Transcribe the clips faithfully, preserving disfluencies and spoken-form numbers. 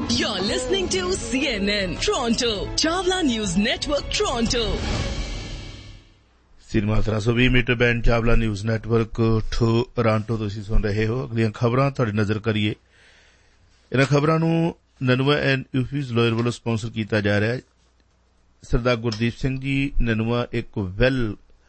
You're listening to C N N Toronto, Chawla News Network, Toronto. Cinema ਤਰਾਂ ਸੌ ਵੀਹ metre band Chawla news network Toronto ਤੁਸੀਂ ਸੁਣ ਰਹੇ ਹੋ। ਅਗਲੀਆਂ ਖਬਰਾਂ ਤੁਹਾਡੀ ਨਜ਼ਰ ਕਰੀਏ। ਇਹਨਾਂ ਖਬਰਾਂ ਨੂੰ ਨਨੂਆ ਐਂਡ ਯੂਫੀਜ਼ ਲਾਇਰ ਵੱਲੋਂ ਸਪਾਂਸਰ ਕੀਤਾ ਜਾ ਰਿਹਾ ਹੈ। ਸਰਦਾਰ ਗੁਰਦੀਪ ਸਿੰਘ ਜੀ ਨਨੂਆ ਇੱਕ ਵੈਲ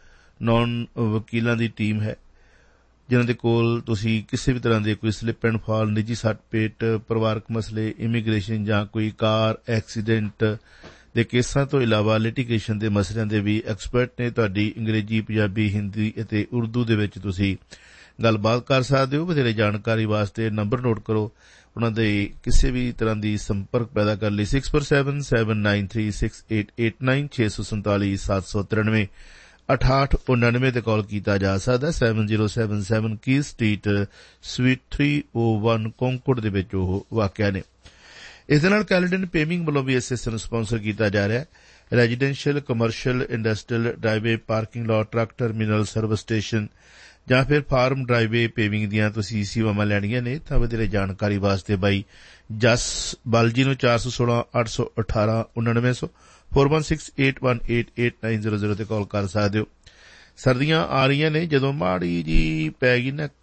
ਨੌਨ ਵਕੀਲਾਂ ਦੀ ਟੀਮ ਹੈ ਜਿਨ੍ਹਾਂ ਦੇ ਕੋਲ ਤੁਸੀਂ ਕਿਸੇ ਵੀ ਤਰ੍ਹਾਂ ਦੇ ਕੋਈ ਸਲਿੱਪ ਐਂਡ ਫਾਲ, ਨਿੱਜੀ ਸੱਟ ਪੇਟ, ਪਰਿਵਾਰਕ ਮਸਲੇ, ਇਮੀਗ੍ਰੇਸ਼ਨ ਜਾਂ ਕੋਈ ਕਾਰ ਐਕਸੀਡੈਂਟ ਦੇ ਕੇਸਾਂ ਤੋਂ ਇਲਾਵਾ ਲਿਟੀਗੇਸ਼ਨ ਦੇ ਮਸਲਿਆਂ ਦੇ ਵੀ ਐਕਸਪਰਟ ਨੇ। ਤੁਹਾਡੀ ਅੰਗਰੇਜ਼ੀ, ਪੰਜਾਬੀ, ਹਿੰਦੀ ਅਤੇ ਉਰਦੂ ਦੇ ਵਿੱਚ ਤੁਸੀਂ ਗੱਲਬਾਤ ਕਰ ਸਕਦੇ ਹੋ। ਵਧੇਰੇ ਜਾਣਕਾਰੀ ਵਾਸਤੇ ਨੰਬਰ ਨੋਟ ਕਰੋ। ਉਹਨਾਂ ਦੇ ਕਿਸੇ ਵੀ ਤਰ੍ਹਾਂ ਦੀ ਸੰਪਰਕ ਪੈਦਾ ਕਰਨ ਲਈ six four seven seven nine three six eight eight nine ਛੇ ਸੌ ਸੰਤਾਲੀ ਸੱਤ ਸੌ ਤਿਰਾਨਵੇਂ ਅਠਾਹਠ ਉਨਾਨਵੇਂ ਤੇ ਕਾਲ ਕੀਤਾ ਜਾ ਸਕਦਾ। ਸੈਵਨ ਜ਼ੀਰੋ ਸੈਵਨ ਸੈਵਨ ਕੀ ਸਟਰੀਟ ਸਵੀਟ ਥ੍ਰੀ ਓ ਵਨ ਕੋਂਕੋਡ ਦੇ ਵਿੱਚ ਉਹ ਵਾਕਿਆ ਨੇ। ਇਸ ਦੇ ਨਾਲ ਕੈਲੇਡਨ ਪੇਵਿੰਗ ਵੱਲੋਂ ਵੀ ਇਸ ਹਿੱਸੇ ਨੂੰ ਸਪਾਂਸਰ ਕੀਤਾ ਜਾ ਰਿਹਾ ਹੈ। Residential, commercial, industrial, driveway, parking lot, truck terminal, service station ਜਾਂ ਫਿਰ ਫਾਰਮ ਡਰਾਈਵੇ ਪੇਵਿੰਗ ਦੀਆਂ ਤੁਸੀਂ ਸੇਵਾਵਾਂ ਲੈਣੀਆਂ ਨੇ ਤਾਂ ਵਧੇਰੇ ਜਾਣਕਾਰੀ ਵਾਸਤੇ ਬਾਈ ਜਸ ਬਾਲਜੀ ਨੂੰ ਚਾਰ ਸੌ ਸੋਲਾਂ ਅੱਠ ਸੌ ਅਠਾਰਾਂ ਉਨਾਨਵੇਂ ਸੌ four one six eight one eight eight nine zero zero ਤੇ ਕਾਲ ਕਰ ਸਕਦੇ ਹੋ। ਸਰਦੀਆਂ ਆ ਰਹੀਆਂ ਨੇ, ਜਦੋਂ ਮਾੜੀ ਜੀ ਪੈ ਗਈ ਨਾ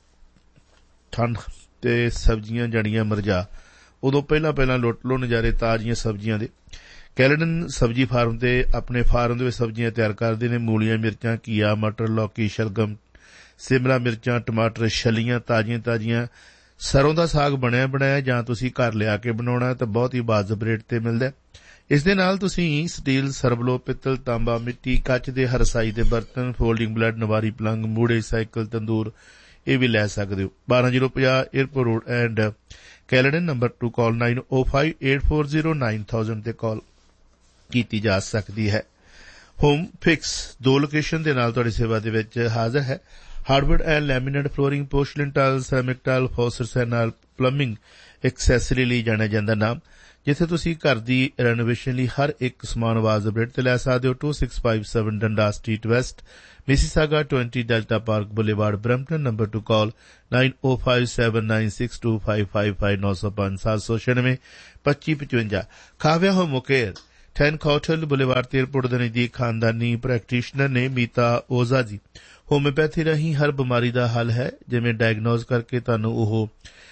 ਠੰਡ ਤੇ ਸਬਜ਼ੀਆਂ ਜੜੀਆਂ ਮਰਜਾ, ਉਦੋਂ ਪਹਿਲਾਂ ਪਹਿਲਾਂ ਲੁੱਟ ਲਓ ਨਜ਼ਾਰੇ ਤਾਜ਼ੀਆਂ ਸਬਜ਼ੀਆਂ ਦੇ। ਕੈਲੇਡਨ ਸਬਜ਼ੀ ਫਾਰਮ ਤੇ ਆਪਣੇ ਫਾਰਮ ਦੇ ਵਿੱਚ ਸਬਜ਼ੀਆਂ ਤਿਆਰ ਕਰਦੇ ਨੇ। ਮੂਲੀਆਂ, ਮਿਰਚਾਂ, ਘੀਆ, ਮਟਰ, ਲੌਕੀ, ਸ਼ਲਗਮ, ਸਿਮਲਾ ਮਿਰਚਾਂ, ਟਮਾਟਰ, ਛਲੀਆਂ ਤਾਜ਼ੀਆਂ ਤਾਜ਼ੀਆਂ, ਸਰੋਂ ਦਾ ਸਾਗ ਬਣਿਆ ਬਣਾਇਆ ਜਾਂ ਤੁਸੀਂ ਘਰ ਲਿਆ ਕੇ ਬਣਾਉਣਾ ਤਾਂ ਬਹੁਤ ਹੀ ਵਾਜਬ ਰੇਟ ਤੇ ਮਿਲਦਾ। ਇਸ ਦੇ ਨਾਲ ਤੁਸੀਂ ਸਟੀਲ, ਸਰਬਲੋ, ਪਿੱਤਲ, ਤਾਂਬਾ, ਮਿੱਟੀ, ਕੱਚ ਦੇ ਹਰਸਾਈ ਦੇ ਬਰਤਨ, ਫੋਲਡਿੰਗ ਬਲੈਡ, ਨਵਾਰੀ ਪਲੰਗ, ਮੂੜੇ, ਸਾਈਕਲ, ਤੰਦੂਰ ਇਹ ਵੀ ਲੈ ਸਕਦੇ ਹੋ। ਬਾਰਾਂ ਜ਼ੀਰੋ ਪੰਜਾਹ airport road and ਕੈਲੇਡਨ number two call nine O five eight four zero nine thousand ਤੇ ਕਾਲ ਕੀਤੀ ਜਾ ਸਕਦੀ ਹੈ। ਹੋਮ ਫਿਕਸ ਦੋ ਲੋਕੇਸ਼ਨ ਦੇ ਨਾਲ ਤੁਹਾਡੀ ਸੇਵਾ ਦੇ ਵਿੱਚ ਹਾਜ਼ਰ ਹੈ। Hardwood and laminate flooring, ਪੋਰਸਲਿਨ tile, ceramic tile, ਫੌਸਟਸ and ਨਾਲ ਪਲੰਬਿੰਗ ਐਕਸੈਸਰੀ ਲਈ ਜਾਣਿਆ ਜਾਂਦਾ ਨਾਮ, ਜਿੱਥੇ ਤੁਸੀਂ ਘਰ ਦੀ ਰੈਨੋਵੇਸ਼ਨ ਲਈ ਹਰ ਇੱਕ ਸਮਾਨ ਵਾਜਬ ਰੇਟ ਤੇ ਲੈ ਸਕਦੇ ਹੋ। ਟੂ ਸਿਕਸ ਫਾਈਵ ਸੈਵਨ ਡੰਡਾ street West, Mississauga twenty delta park boulevard, Brampton. Number two call nine O five seven nine six to five five five ਨੌ ਸੌ ਪੰਜ ਸੱਤ ਸੌ ਛਿਆਨਵੇਂ ਪੱਚੀ ਪਚਵੰਜਾ। Kavya home care, ten cartel boulevard ਤੇ ਏਅਰਪੋਰਟ ਦੇ ਨਜ਼ਦੀਕ ਖਾਨਦਾਨੀ ਪ੍ਰੈਕਟੀਸ਼ਨਰ ਨੇ ਮੀਤਾ ਓਜ਼ਾ ਜੀ। ਹੋਮਿਓਪੈਥੀ ਰਾਹੀਂ ਹਰ ਬਿਮਾਰੀ ਦਾ ਹੱਲ ਹੈ। ਜਿਵੇਂ ਡਾਇਗਨੋਜ਼ ਕਰਕੇ ਤੁਹਾਨੂੰ ਉਹ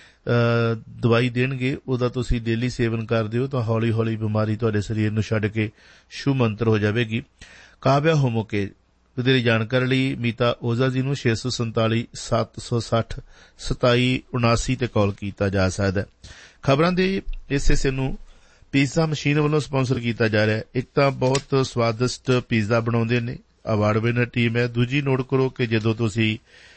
ਦਵਾਈ ਦੇਣਗੇ, ਉਹਦਾ ਤੁਸੀਂ ਡੇਲੀ ਸੇਵਨ ਕਰਦੇ ਹੋ ਤਾਂ ਹੌਲੀ ਹੌਲੀ ਬਿਮਾਰੀ ਤੁਹਾਡੇ ਸਰੀਰ ਨੂੰ ਛੱਡ ਕੇ ਸ਼ੂ ਮੰਤਰ ਹੋ ਜਾਵੇਗੀ। ਕਾਵਿਆ ਹੋਮੋਕੇ ਵਧੇਰੇ ਜਾਣਕਾਰੀ ਲਈ ਮੀਤਾ ਓਜ਼ਾ ਜੀ ਨੂੰ ਛੇ ਸੌ ਸੰਤਾਲੀ ਸੱਤ ਸੌ ਸੱਠ ਸਤਾਈ ਉਨਾਸੀ ਤੇ ਕਾਲ ਕੀਤਾ ਜਾ ਸਕਦਾ। ਖਬਰਾਂ ਦੇ ਇਸ ਹਿੱਸੇ ਨੂੰ ਪੀਜ਼ਾ ਮਸ਼ੀਨ ਵੱਲੋਂ ਸਪਾਂਸਰ ਕੀਤਾ ਜਾ ਰਿਹਾ। ਇੱਕ ਤਾਂ ਬਹੁਤ ਸਵਾਦਿਸ਼ਟ ਪੀਜ਼ਾ ਬਣਾਉਂਦੇ ਨੇ, ਅਵਾਰਡ ਵਿਨਰ ਟੀਮ ਹੈ। ਦੂਜੀ ਨੋਟ ਕਰੋ ਕਿ ਜਦੋਂ ਤੁਸੀਂ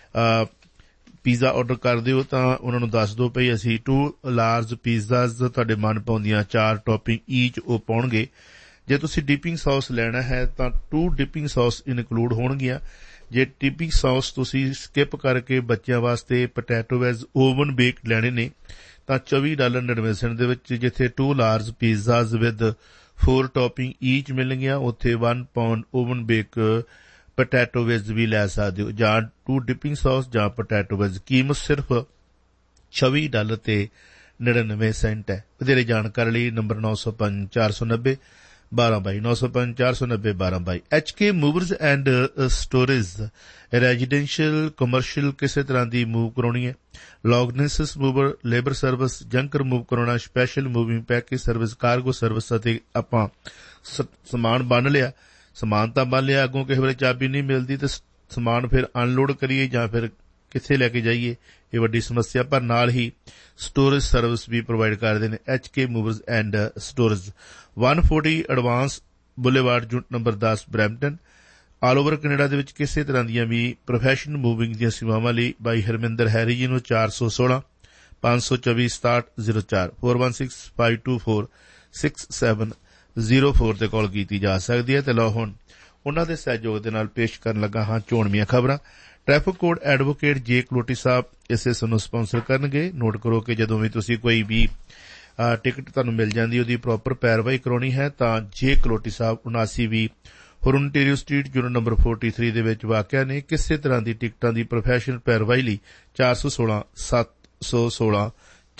ਪੀਜ਼ਾ ਆਰਡਰ ਕਰਦੇ ਹੋ ਤਾਂ ਉਹਨਾਂ ਨੂੰ ਦੱਸ ਦਿਓ ਭਈ ਅਸੀਂ ਟੂ ਲਾਰਜ ਪੀਜ਼ਾਜ਼ ਤੁਹਾਡੇ ਮਨ ਪਾਉਂਦੀਆਂ ਚਾਰ ਟੌਪਿੰਗ ਈਚ ਉਹ ਪਾਉਣਗੇ। ਜੇ ਤੁਸੀਂ ਡਿਪਿੰਗ ਸੌਸ ਲੈਣਾ ਹੈ ਤਾਂ ਟੂ ਡਿਪਿੰਗ ਸੌਸ ਇਨਕਲੂਡ ਹੋਣਗੀਆਂ। ਜੇ ਡਿਪਿੰਗ ਸੌਸ ਤੁਸੀਂ ਸਕਿਪ ਕਰਕੇ ਬੱਚਿਆਂ ਵਾਸਤੇ ਪੋਟੈਟੋ ਵੈਜ ਓਵਨ ਬੇਕ ਲੈਣੇ ਨੇ ਤਾਂ ਚੌਵੀ ਡਾਲਰ ਨੜਵੇਂ ਸੈਂਟ ਦੇ ਵਿੱਚ ਜਿੱਥੇ to large ਪੀਜ਼ਾਜ਼ with four topping ਈਚ ਮਿਲਣਗੀਆਂ, ਉੱਥੇ one pound oven bake potato veg ਵੀ ਲੈ ਸਕਦੇ ਹੋ, ਜਾਂ ਟੂ ਡਿਪਿੰਗ ਸੌਸ ਜਾਂ ਪੋਟੈਟੋ ਵੈਜ। ਕੀਮਤ ਸਿਰਫ ਛੱਬੀ ਡਾਲਰ ਤੇ ਨੜਿਨਵੇਂ ਸੈਂਟ ਹੈ। ਵਧੇਰੇ ਜਾਣਕਾਰੀ ਲਈ ਨੰਬਰ ਨੌ ਸੌ ਪੰਜ ਚਾਰ ਸੌ ਨੱਬੇ ਬਾਰਾਂ ਬਾਈ ਨੌ ਸੌ ਪੰਜ ਚਾਰ ਸੌ ਨੱਬੇ ਬਾਰਾਂ ਬਾਈ। H K ਮੂਵਰਜ਼ and storage, residential, commercial ਕਿਸੇ ਤਰ੍ਹਾਂ ਦੀ ਮੂਵ ਕਰਾਉਣੀ ਹੈ, ਲੌਗਨੈਸਿਸ mover, labour service, junk remove ਕਰਾਉਣਾ, special moving package service, cargo service ਅਤੇ ਆਪਾਂ ਸਮਾਨ ਬੰਨ ਲਿਆ, ਸਮਾਨ ਤਾਂ ਬੰਨ ਲਿਆ, ਅੱਗੋਂ ਕਿਸੇ ਵੇਲੇ ਚਾਬੀ ਨਹੀਂ ਮਿਲਦੀ ਤੇ ਸਮਾਨ ਫਿਰ ਅਨਲੋਡ ਕਰੀਏ ਜਾਂ ਫਿਰ ਕਿੱਥੇ ਲੈ ਕੇ ਜਾਈਏ, ਇਹ ਵੱਡੀ ਸਮੱਸਿਆ। ਪਰ ਨਾਲ ਹੀ ਸਟੋਰੇਜ ਸਰਵਿਸ ਵੀ ਪ੍ਰੋਵਾਈਡ ਕਰਦੇ ਨੇ। H K ਮੂਵਰਜ਼ and storage, one forty advance boulevard, unit number ਦਸ, ਬਰੈਂਪਟਨ। ਆਲ ਓਵਰ ਕੈਨੇਡਾ ਦੇ ਵਿੱਚ ਕਿਸੇ ਤਰ੍ਹਾਂ ਦੀਆਂ ਵੀ ਪ੍ਰੋਫੈਸ਼ਨਲ ਮੂਵਿੰਗ ਦੀਆਂ ਸੇਵਾਵਾਂ ਲਈ ਬਾਈ ਹਰਮਿੰਦਰ ਹੈਰੀ ਜੀ ਨੂੰ ਚਾਰ ਸੌ ਸੋਲਾਂ ਪੰਜ ਸੌ ਚੌਵੀ ਸਤਾਹਠ ਜ਼ੀਰੋ ਚਾਰ four one six five two four six seven zero four ਤੇ ਕਾਲ ਕੀਤੀ ਜਾ ਸਕਦੀ ਹੈ। ਤੇ ਲਓ ਹੁਣ ਉਹਨਾਂ ਦੇ ਸਹਿਯੋਗ ਦੇ ਨਾਲ ਪੇਸ਼ ਕਰਨ ਲੱਗਾ ਹਾਂ ਚੋਣਵੀਆਂ ਖਬਰਾਂ। ਟ੍ਰੈਫਿਕ ਕੋਡ ਐਡਵੋਕੇਟ ਜੇ ਕਲੋਟੀ ਸਾਹਿਬ ਇਸ ਹਿੱਸੇ ਨੂੰ ਸਪਾਂਸਰ ਕਰਨਗੇ। ਨੋਟ ਕਰੋ ਕਿ ਜਦੋਂ ਵੀ ਤੁਸੀਂ ਕੋਈ ਵੀ ਟਿਕਟ ਤੁਹਾਨੂੰ ਮਿਲ ਜਾਂਦੀ ਉਹਦੀ ਪ੍ਰੋਪਰ ਪੈਰਵਾਈ ਕਰਾਉਣੀ ਹੈ ਤਾਂ ਜੇ ਕਲੋਟੀ ਸਾਹਿਬ ਉਨਾਸੀ ਵੀ ਹੋਰਨਟੇਰੀਓ street, unit number forty three ਦੇ ਵਿੱਚ ਵਾਕਿਆ ਨੇ। ਕਿਸੇ ਤਰ੍ਹਾਂ ਦੀ ਟਿਕਟਾਂ ਦੀ ਪ੍ਰੋਫੈਸ਼ਨਲ ਪੈਰਵਾਈ ਲਈ ਚਾਰ ਸੌ ਸੋਲਾਂ ਸੱਤ ਸੌ ਸੋਲਾਂ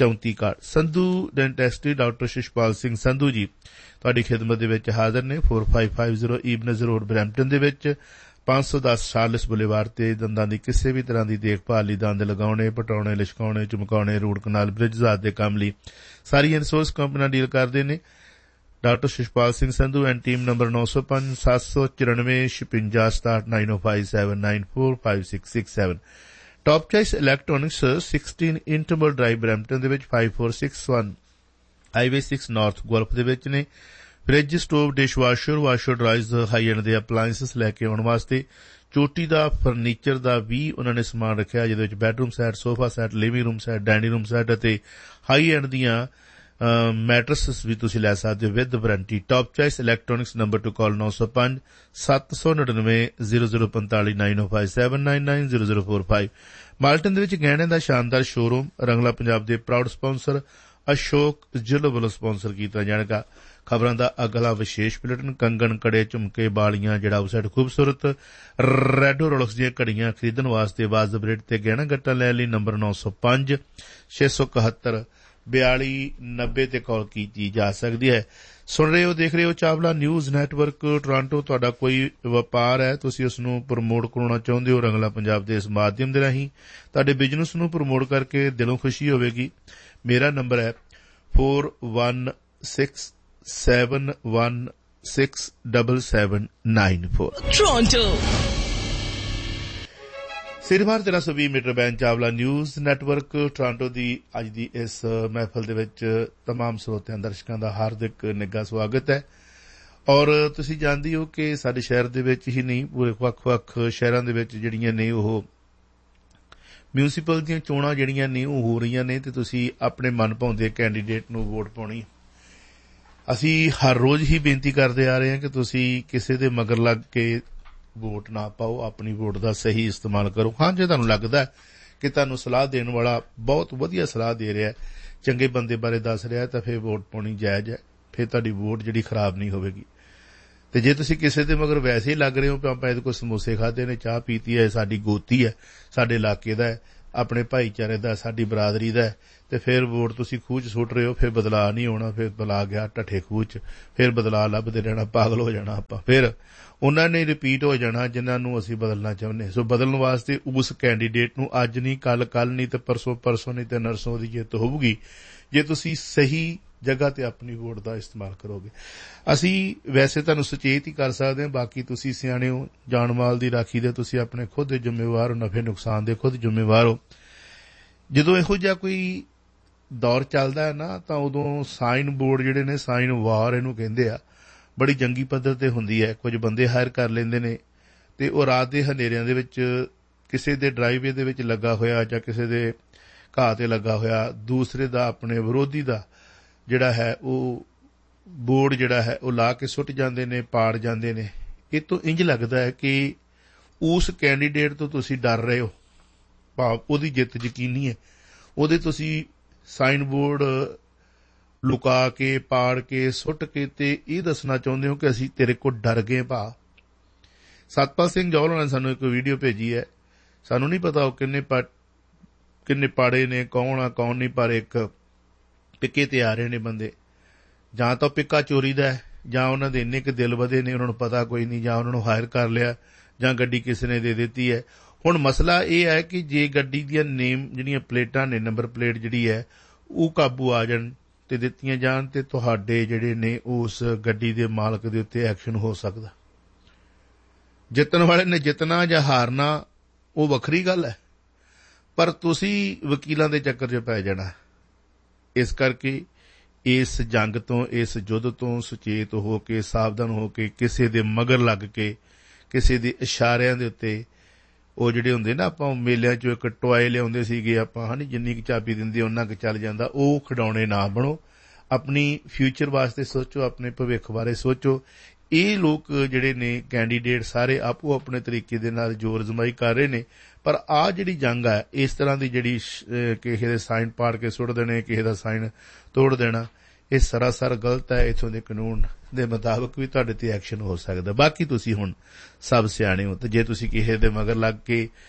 ਚੌਂਤੀ ਇਕਾਹਠ। ਸੰਧੂ ਡੈਂਟਿਸਟਰੀ ਡਾਕਟਰ ਸ਼ਿਸ਼ਪਾਲ ਸਿੰਘ ਸੰਧੂ ਜੀ ਤੁਹਾਡੀ ਖਿਦਮਤ ਦੇ ਵਿੱਚ ਹਾਜ਼ਰ ਨੇ। Four five five zero ਈਬਨਜ਼ road Brampton ਦੇ ਵਿੱਚ, ਪੰਜ ਸੌ ਦਸ ਸ਼ਾਰਲਸ ਬੁਲੇਵਾਰ ਤੇ ਦੰਦਾਂ ਦੀ ਕਿਸੇ ਵੀ ਤਰ੍ਹਾਂ ਦੀ ਦੇਖਭਾਲ ਲਈ, ਦੰਦ ਲਗਾਉਣੇ, ਪਟਾਉਣੇ, ਲਿਸ਼ਕਾਉਣੇ, ਚਮਕਾਉਣੇ, ਰੂਟ ਕਨਾਲ, ਬ੍ਰਿਜ ਆਦਿ ਦੇ ਕੰਮ ਲਈ ਸਾਰੀਆਂ ਇਨਸੋਰਸ ਕੰਪਨੀਆਂ ਡੀਲ ਕਰਦੇ ਨੇ। Doctor ਸ਼ਿਸ਼ਪਾਲ Singh Sandhu and team number ਨੌ ਸੌ ਪੰਜ ਸੱਤ ਸੌ ਚੁਰਾਨਵੇਂ ਛਪੰਜਾ ਸਤਾਹਠ ਨਾਈਨ ਓ five seven nine four five six six seven. Top choice electronics ਸੋਲ੍ਹਾਂ ਇੰਟਰਮਲ ਡਰਾਈਵ ਬਰੈਂਪਟਨ ਦੇ ਵਿੱਚ, five four six one highway six north golf ਦੇ ਵਿੱਚ ਨੇ। Fridge, stove, dish washer, washer ਡਰਾਇਰਜ਼, high end ਦੇ ਅਪਲਾਇੰਸਸ ਲੈ ਕੇ ਆਉਣ ਵਾਸਤੇ। ਚੋਟੀ ਦਾ ਫਰਨੀਚਰ ਦਾ ਵੀ ਉਹਨਾਂ ਨੇ ਸਮਾਨ ਰੱਖਿਆ, ਜਿਹਦੇ ਵਿੱਚ bedroom set, sofa set, living room set, dining room set ਅਤੇ ਹਾਈ ਐਂਡ ਦੀਆਂ ਮੈਟਰਸਿਸ ਵੀ ਤੁਸੀਂ ਲੈ ਸਕਦੇ ਹੋ with warranty. Top choice electronics number two ਕਾਲ ਨੌ ਸੌ ਪੰਜ ਸੱਤ ਸੌ ਨੜਿਨਵੇਂ ਜ਼ੀਰੋ ਜ਼ੀਰੋ ਪੰਤਾਲੀ ਨਾਈਨ ਓ five seven nine nine zero zero four five. Malton ਦੇ ਵਿੱਚ ਗਹਿਣਿਆਂ ਦਾ ਸ਼ਾਨਦਾਰ ਸ਼ੋਰੂਮ। ਰੰਗਲਾ ਪੰਜਾਬ ਦੇ ਪ੍ਰਾਊਡ ਸਪਾਂਸਰ ਅਸ਼ੋਕ ਜ਼ਿਲ੍ਹਾ ਵੱਲੋਂ ਸਪਾਂਸਰ ਕੀਤਾ ਜਾਣਗਾ। ਖਬਰਾਂ ਦਾ ਅਗਲਾ ਵਿਸ਼ੇਸ਼ ਬੁਲੇਟਿਨ। ਕੰਗਣ, ਕੜੇ, ਝੁਮਕੇ, ਬਾਲੀਆਂ, ਜੜਾਊ ਸੈਟ, ਖੂਬਸੂਰਤ ਰੈਡੋ ਰੋਲਕਸ ਦੀਆਂ ਘੜੀਆਂ ਖਰੀਦਣ ਵਾਸਤੇ ਵਾਜਬ ਰੇਟ ਤੇ ਗਹਿਣਾ ਗੱਟਾ ਲੈਣ ਲਈ ਨੰਬਰ ਨੌ ਸੌ ਪੰਜ ਛੇ ਸੌ ਇਕਹੱਤਰ ਬਿਆਲੀ ਨੱਬੇ ਤੇ ਕਾਲ ਕੀਤੀ ਜਾ ਸਕਦੀ ਹੈ। ਸੁਣ ਰਹੇ ਹੋ, ਦੇਖ ਰਹੇ ਹੋ ਚਾਵਲਾ ਨਿਊਜ਼ ਨੈਟਵਰਕ ਟੋਰਾਂਟੋ। ਤੁਹਾਡਾ ਕੋਈ ਵਪਾਰ ਹੈ, ਤੁਸੀਂ ਉਸ ਨੂੰ ਪ੍ਰਮੋਟ ਕਰਾਉਣਾ ਚਾਹੁੰਦੇ ਹੋ ਰੰਗਲਾ ਪੰਜਾਬ ਦੇ ਇਸ ਮਾਧਿਅਮ ਦੇ ਰਾਹੀਂ, ਤੁਹਾਡੇ ਬਿਜ਼ਨਸ ਨੂੰ ਪ੍ਰਮੋਟ ਕਰਕੇ ਦਿਲੋਂ ਖੁਸ਼ੀ ਹੋਵੇਗੀ। ਮੇਰਾ ਨੰਬਰ ਹੈ four one six seven one six seven seven nine four. Toronto ਸਿਰਮਾਰ ਤੇਰਾਂ ਸੌ ਵੀਹ metre band Chawla news network Toronto ਦੀ ਅੱਜ ਦੀ ਇਸ ਮਹਿਫਲ ਦੇ ਵਿੱਚ ਤਮਾਮ ਸਰੋਤਿਆਂ ਦਰਸ਼ਕਾਂ ਦਾ ਹਾਰਦਿਕ ਨਿੱਘਾ ਸਵਾਗਤ ਹੈ। ਔਰ ਤੁਸੀਂ ਜਾਣਦੇ ਹੋ ਕਿ ਸਾਡੇ ਸ਼ਹਿਰ ਦੇ ਵਿੱਚ ਹੀ ਨਹੀਂ, ਪੂਰੇ ਵੱਖ-ਵੱਖ ਸ਼ਹਿਰਾਂ ਦੇ ਵਿੱਚ ਜਿਹੜੀਆਂ ਨੇ ਉਹ ਮਿਊਨਿਸਪਲ ਦੀਆਂ ਚੋਣਾਂ ਜਿਹੜੀਆਂ ਨੇ ਉਹ ਹੋ ਰਹੀਆਂ ਨੇ ਤੇ ਤੁਸੀਂ ਆਪਣੇ ਮਨ ਭਾਉਂਦੇ ਕੈਂਡੀਡੇਟ ਨੂੰ ਵੋਟ ਪਾਉਣੀ। ਅਸੀਂ ਹਰ ਰੋਜ਼ ਹੀ ਬੇਨਤੀ ਕਰਦੇ ਆ ਰਹੇ ਹਾਂ ਕਿ ਤੁਸੀਂ ਕਿਸੇ ਦੇ ਮਗਰ ਲੱਗ ਕੇ ਵੋਟ ਨਾ ਪਾਓ, ਆਪਣੀ ਵੋਟ ਦਾ ਸਹੀ ਇਸਤੇਮਾਲ ਕਰੋ। ਹਾਂ, ਜੇ ਤੁਹਾਨੂੰ ਲੱਗਦਾ ਕਿ ਤੁਹਾਨੂੰ ਸਲਾਹ ਦੇਣ ਵਾਲਾ ਬਹੁਤ ਵਧੀਆ ਸਲਾਹ ਦੇ ਰਿਹਾ, ਚੰਗੇ ਬੰਦੇ ਬਾਰੇ ਦੱਸ ਰਿਹਾ, ਤਾਂ ਫਿਰ ਵੋਟ ਪਾਉਣੀ ਜਾਇਜ਼ ਹੈ। ਫਿਰ ਤੁਹਾਡੀ ਵੋਟ ਜਿਹੜੀ ਖਰਾਬ ਨਹੀਂ ਹੋਵੇਗੀ। ਤੇ ਜੇ ਤੁਸੀਂ ਕਿਸੇ ਦੇ ਮਗਰ ਵੈਸੇ ਹੀ ਲੱਗ ਰਹੇ ਹੋ ਕਿ ਆਪਾਂ ਇਹਦੇ ਕੋਲ ਸਮੋਸੇ ਖਾਦੇ ਨੇ, ਚਾਹ ਪੀਤੀ ਹੈ, ਸਾਡੀ ਗੋਤੀ ਹੈ, ਸਾਡੇ ਇਲਾਕੇ ਦਾ ਹੈ, ਆਪਣੇ ਭਾਈਚਾਰੇ ਦਾ, ਸਾਡੀ ਬਰਾਦਰੀ ਦਾ, ਤੇ ਫਿਰ ਵੋਟ ਤੁਸੀਂ ਖੂਹ 'ਚ ਸੁੱਟ ਰਹੇ ਹੋ, ਫਿਰ ਬਦਲਾਅ ਨਹੀਂ ਹੋਣਾ। ਫਿਰ ਬਦਲਾ ਗਿਆ ਢੱਠੇ ਖੂਹ 'ਚ, ਫਿਰ ਬਦਲਾਅ ਲੱਭਦੇ ਰਹਿਣਾ, ਪਾਗਲ ਹੋ ਜਾਣਾ ਆਪਾਂ। ਫਿਰ ਉਹਨਾਂ ਨੇ ਰਿਪੀਟ ਹੋ ਜਾਣਾ ਜਿਨ੍ਹਾਂ ਨੂੰ ਅਸੀਂ ਬਦਲਣਾ ਚਾਹੁੰਦੇ। ਸੋ ਬਦਲਣ ਵਾਸਤੇ ਉਸ ਕੈਂਡੀਡੇਟ ਨੂੰ ਅੱਜ ਨਹੀਂ, ਕੱਲ ਕੱਲ ਨਹੀਂ ਤੇ ਪਰਸੋਂ ਪਰਸੋਂ ਨਹੀਂ ਤੇ ਨਰਸੋਂ ਦੀ ਜਿੱਤ ਹੋਊਗੀ ਜੇ ਤੁਸੀਂ ਸਹੀ ਜਗ੍ਹਾ ਤੇ ਆਪਣੀ ਵੋਟ ਦਾ ਇਸਤੇਮਾਲ ਕਰੋਗੇ। ਅਸੀਂ ਵੈਸੇ ਤੁਹਾਨੂੰ ਸੁਚੇਤ ਹੀ ਕਰ ਸਕਦੇ ਹਾਂ, ਬਾਕੀ ਤੁਸੀਂ ਸਿਆਣੇ ਹੋ, ਜਾਨ ਮਾਲ ਦੀ ਰਾਖੀ ਦੇ ਤੁਸੀਂ ਆਪਣੇ ਖੁਦ ਦੇ ਜ਼ਿੰਮੇਵਾਰ ਹੋ, ਨਫੇ ਨੁਕਸਾਨ ਦੇ ਖੁਦ ਜ਼ਿੰਮੇਵਾਰ ਹੋ। ਜਦੋਂ ਇਹੋ ਜਿਹਾ ਕੋਈ ਦੌਰ ਚੱਲਦਾ ਹੈ ਨਾ, ਤਾਂ ਉਦੋਂ ਸਾਈਨ ਬੋਰਡ ਜਿਹੜੇ ਨੇ, ਸਾਈਨ ਵਾਰ ਇਹਨੂੰ ਕਹਿੰਦੇ ਆ, ਬੜੀ ਜੰਗੀ ਪੱਧਰ ਤੇ ਹੁੰਦੀ ਹੈ। ਕੁਝ ਬੰਦੇ ਹਾਇਰ ਕਰ ਲੈਂਦੇ ਨੇ ਤੇ ਉਹ ਰਾਤ ਦੇ ਹਨੇਰਿਆਂ ਦੇ ਵਿੱਚ ਕਿਸੇ ਦੇ ਡਰਾਈਵੇ ਦੇ ਵਿੱਚ ਲੱਗਾ ਹੋਇਆ ਜਾਂ ਕਿਸੇ ਦੇ ਘਾਹ ਤੇ ਲੱਗਾ ਹੋਇਆ ਦੂਸਰੇ ਦਾ, ਆਪਣੇ ਵਿਰੋਧੀ ਦਾ ਜਿਹੜਾ ਹੈ ਉਹ ਬੋਰਡ ਜਿਹੜਾ ਹੈ ਉਹ ਲਾ ਕੇ ਸੁੱਟ ਜਾਂਦੇ ਨੇ, ਪਾੜ ਜਾਂਦੇ ਨੇ। ਇਹ ਤੋਂ ਇੰਜ ਲੱਗਦਾ ਹੈ ਕਿ ਉਸ ਕੈਂਡੀਡੇਟ ਤੋਂ ਤੁਸੀਂ ਡਰ ਰਹੇ ਹੋ, ਭਾਵ ਉਹਦੀ ਜਿੱਤ ਯਕੀਨੀ ਹੈ। ਉਹਦੇ ਤੁਸੀਂ ਸਾਈਨ ਬੋਰਡ ਲੁਕਾ ਕੇ, ਪਾੜ ਕੇ, ਸੁੱਟ ਕੇ ਤੇ ਇਹ ਦੱਸਣਾ ਚਾਹੁੰਦੇ ਹੋ ਕਿ ਅਸੀਂ ਤੇਰੇ ਕੋਲ ਡਰ ਗਏ। ਭਾ ਸਤਪਾਲ ਸਿੰਘ ਜੌਹਲ ਨੇ ਸਾਨੂੰ ਇੱਕ ਵੀਡੀਓ ਭੇਜੀ ਹੈ। ਸਾਨੂੰ ਨਹੀਂ ਪਤਾ ਉਹ ਕਿੰਨੇ ਕਿੰਨੇ ਪਾੜੇ ਨੇ, ਕੌਣ ਆ ਕੌਣ ਨਹੀਂ, ਪਰ ਇੱਕ ਪਿੱਕੇ ਤੇ ਆ ਰਹੇ ਨੇ ਬੰਦੇ। ਜਾਂ ਤਾਂ ਪਿੱਕਾ ਚੋਰੀ ਦਾ ਹੈ, ਜਾਂ ਉਹਨਾਂ ਦੇ ਇੰਨੇ ਕੁ ਦਿਲ ਵਧੇ ਨੇ ਉਹਨਾਂ ਨੂੰ ਪਤਾ ਕੋਈ ਨਹੀਂ, ਜਾਂ ਉਹਨਾਂ ਨੂੰ ਹਾਇਰ ਕਰ ਲਿਆ, ਜਾਂ ਗੱਡੀ ਕਿਸੇ ਨੇ ਦੇ ਦਿੱਤੀ ਹੈ। ਹੁਣ ਮਸਲਾ ਇਹ ਹੈ ਕਿ ਜੇ ਗੱਡੀ ਦੀਆਂ ਨੇਮ ਜਿਹੜੀਆਂ ਪਲੇਟਾਂ ਨੇ, ਨੰਬਰ ਪਲੇਟ ਜਿਹੜੀ ਹੈ ਉਹ ਕਾਬੂ ਆ ਜਾਣ ਤੇ ਦਿੱਤੀਆਂ ਜਾਣ ਤੇ ਤੁਹਾਡੇ ਜਿਹੜੇ ਨੇ ਉਸ ਗੱਡੀ ਦੇ ਮਾਲਕ ਦੇ ਉੱਤੇ ਐਕਸ਼ਨ ਹੋ ਸਕਦਾ। ਜਿੱਤਣ ਵਾਲੇ ਨੇ ਜਿੱਤਣਾ ਜਾਂ ਹਾਰਨਾ ਉਹ ਵੱਖਰੀ ਗੱਲ ਹੈ, ਪਰ ਤੁਸੀਂ ਵਕੀਲਾਂ ਦੇ ਚੱਕਰ 'ਚ ਪੈ ਜਾਣਾ। ਇਸ ਕਰਕੇ ਇਸ ਜੰਗ ਤੋਂ, ਇਸ ਯੁੱਧ ਤੋਂ ਸੁਚੇਤ ਹੋ ਕੇ, ਸਾਵਧਾਨ ਹੋ ਕੇ, ਕਿਸੇ ਦੇ ਮਗਰ ਲੱਗ ਕੇ, ਕਿਸੇ ਦੇ ਇਸ਼ਾਰਿਆਂ ਦੇ ਉੱਤੇ, ਉਹ ਜਿਹੜੇ ਹੁੰਦੇ ਨਾ, ਆਪਾਂ ਮੇਲਿਆਂ 'ਚੋਂ ਇੱਕ ਟੋਏ ਲਿਆਉਂਦੇ ਸੀਗੇ ਆਪਾਂ, ਹਾਂ, ਜਿੰਨੀ ਕੁ ਚਾਬੀ ਦਿੰਦੇ ਉਹਨਾਂ ਕੁ ਚੱਲ ਜਾਂਦਾ, ਉਹ ਖਿਡੌਣੇ ਨਾ ਬਣੋ। ਆਪਣੀ ਫਿਊਚਰ ਵਾਸਤੇ ਸੋਚੋ, ਆਪਣੇ ਭਵਿੱਖ ਬਾਰੇ ਸੋਚੋ। ਇਹ ਲੋਕ ਜਿਹੜੇ ਨੇ ਕੈਂਡੀਡੇਟ ਸਾਰੇ ਆਪੋ ਆਪਣੇ ਤਰੀਕੇ ਦੇ ਨਾਲ ਜ਼ੋਰ ਅਜ਼ਮਾਈ ਕਰ ਰਹੇ ਨੇ, ਪਰ ਆਹ ਜਿਹੜੀ ਜੰਗ ਹੈ, ਇਸ ਤਰ੍ਹਾਂ ਦੀ ਜਿਹੜੀ ਕਿਸੇ ਦੇ ਸਾਈਨ ਪਾੜ ਕੇ ਸੁੱਟ ਦੇਣੇ, ਕਿਸੇ ਦਾ ਸਾਈਨ ਤੋੜ ਦੇਣਾ, ਇਹ ਸਰਾਸਰ ਗਲਤ ਹੈ। ਇੱਥੋਂ ਦੇ ਕਾਨੂੰਨ ਦੇ ਮੁਤਾਬਕ ਵੀ ਤੁਹਾਡੇ ਤੇ ਐਕਸ਼ਨ ਹੋ ਸਕਦਾ। ਬਾਕੀ ਤੁਸੀਂ ਹੁਣ ਸਭ ਸਿਆਣੇ ਹੋ, ਤੇ ਜੇ ਤੁਸੀਂ ਕਿਸੇ ਦੇ ਮਗਰ ਲੱਗ ਕੇ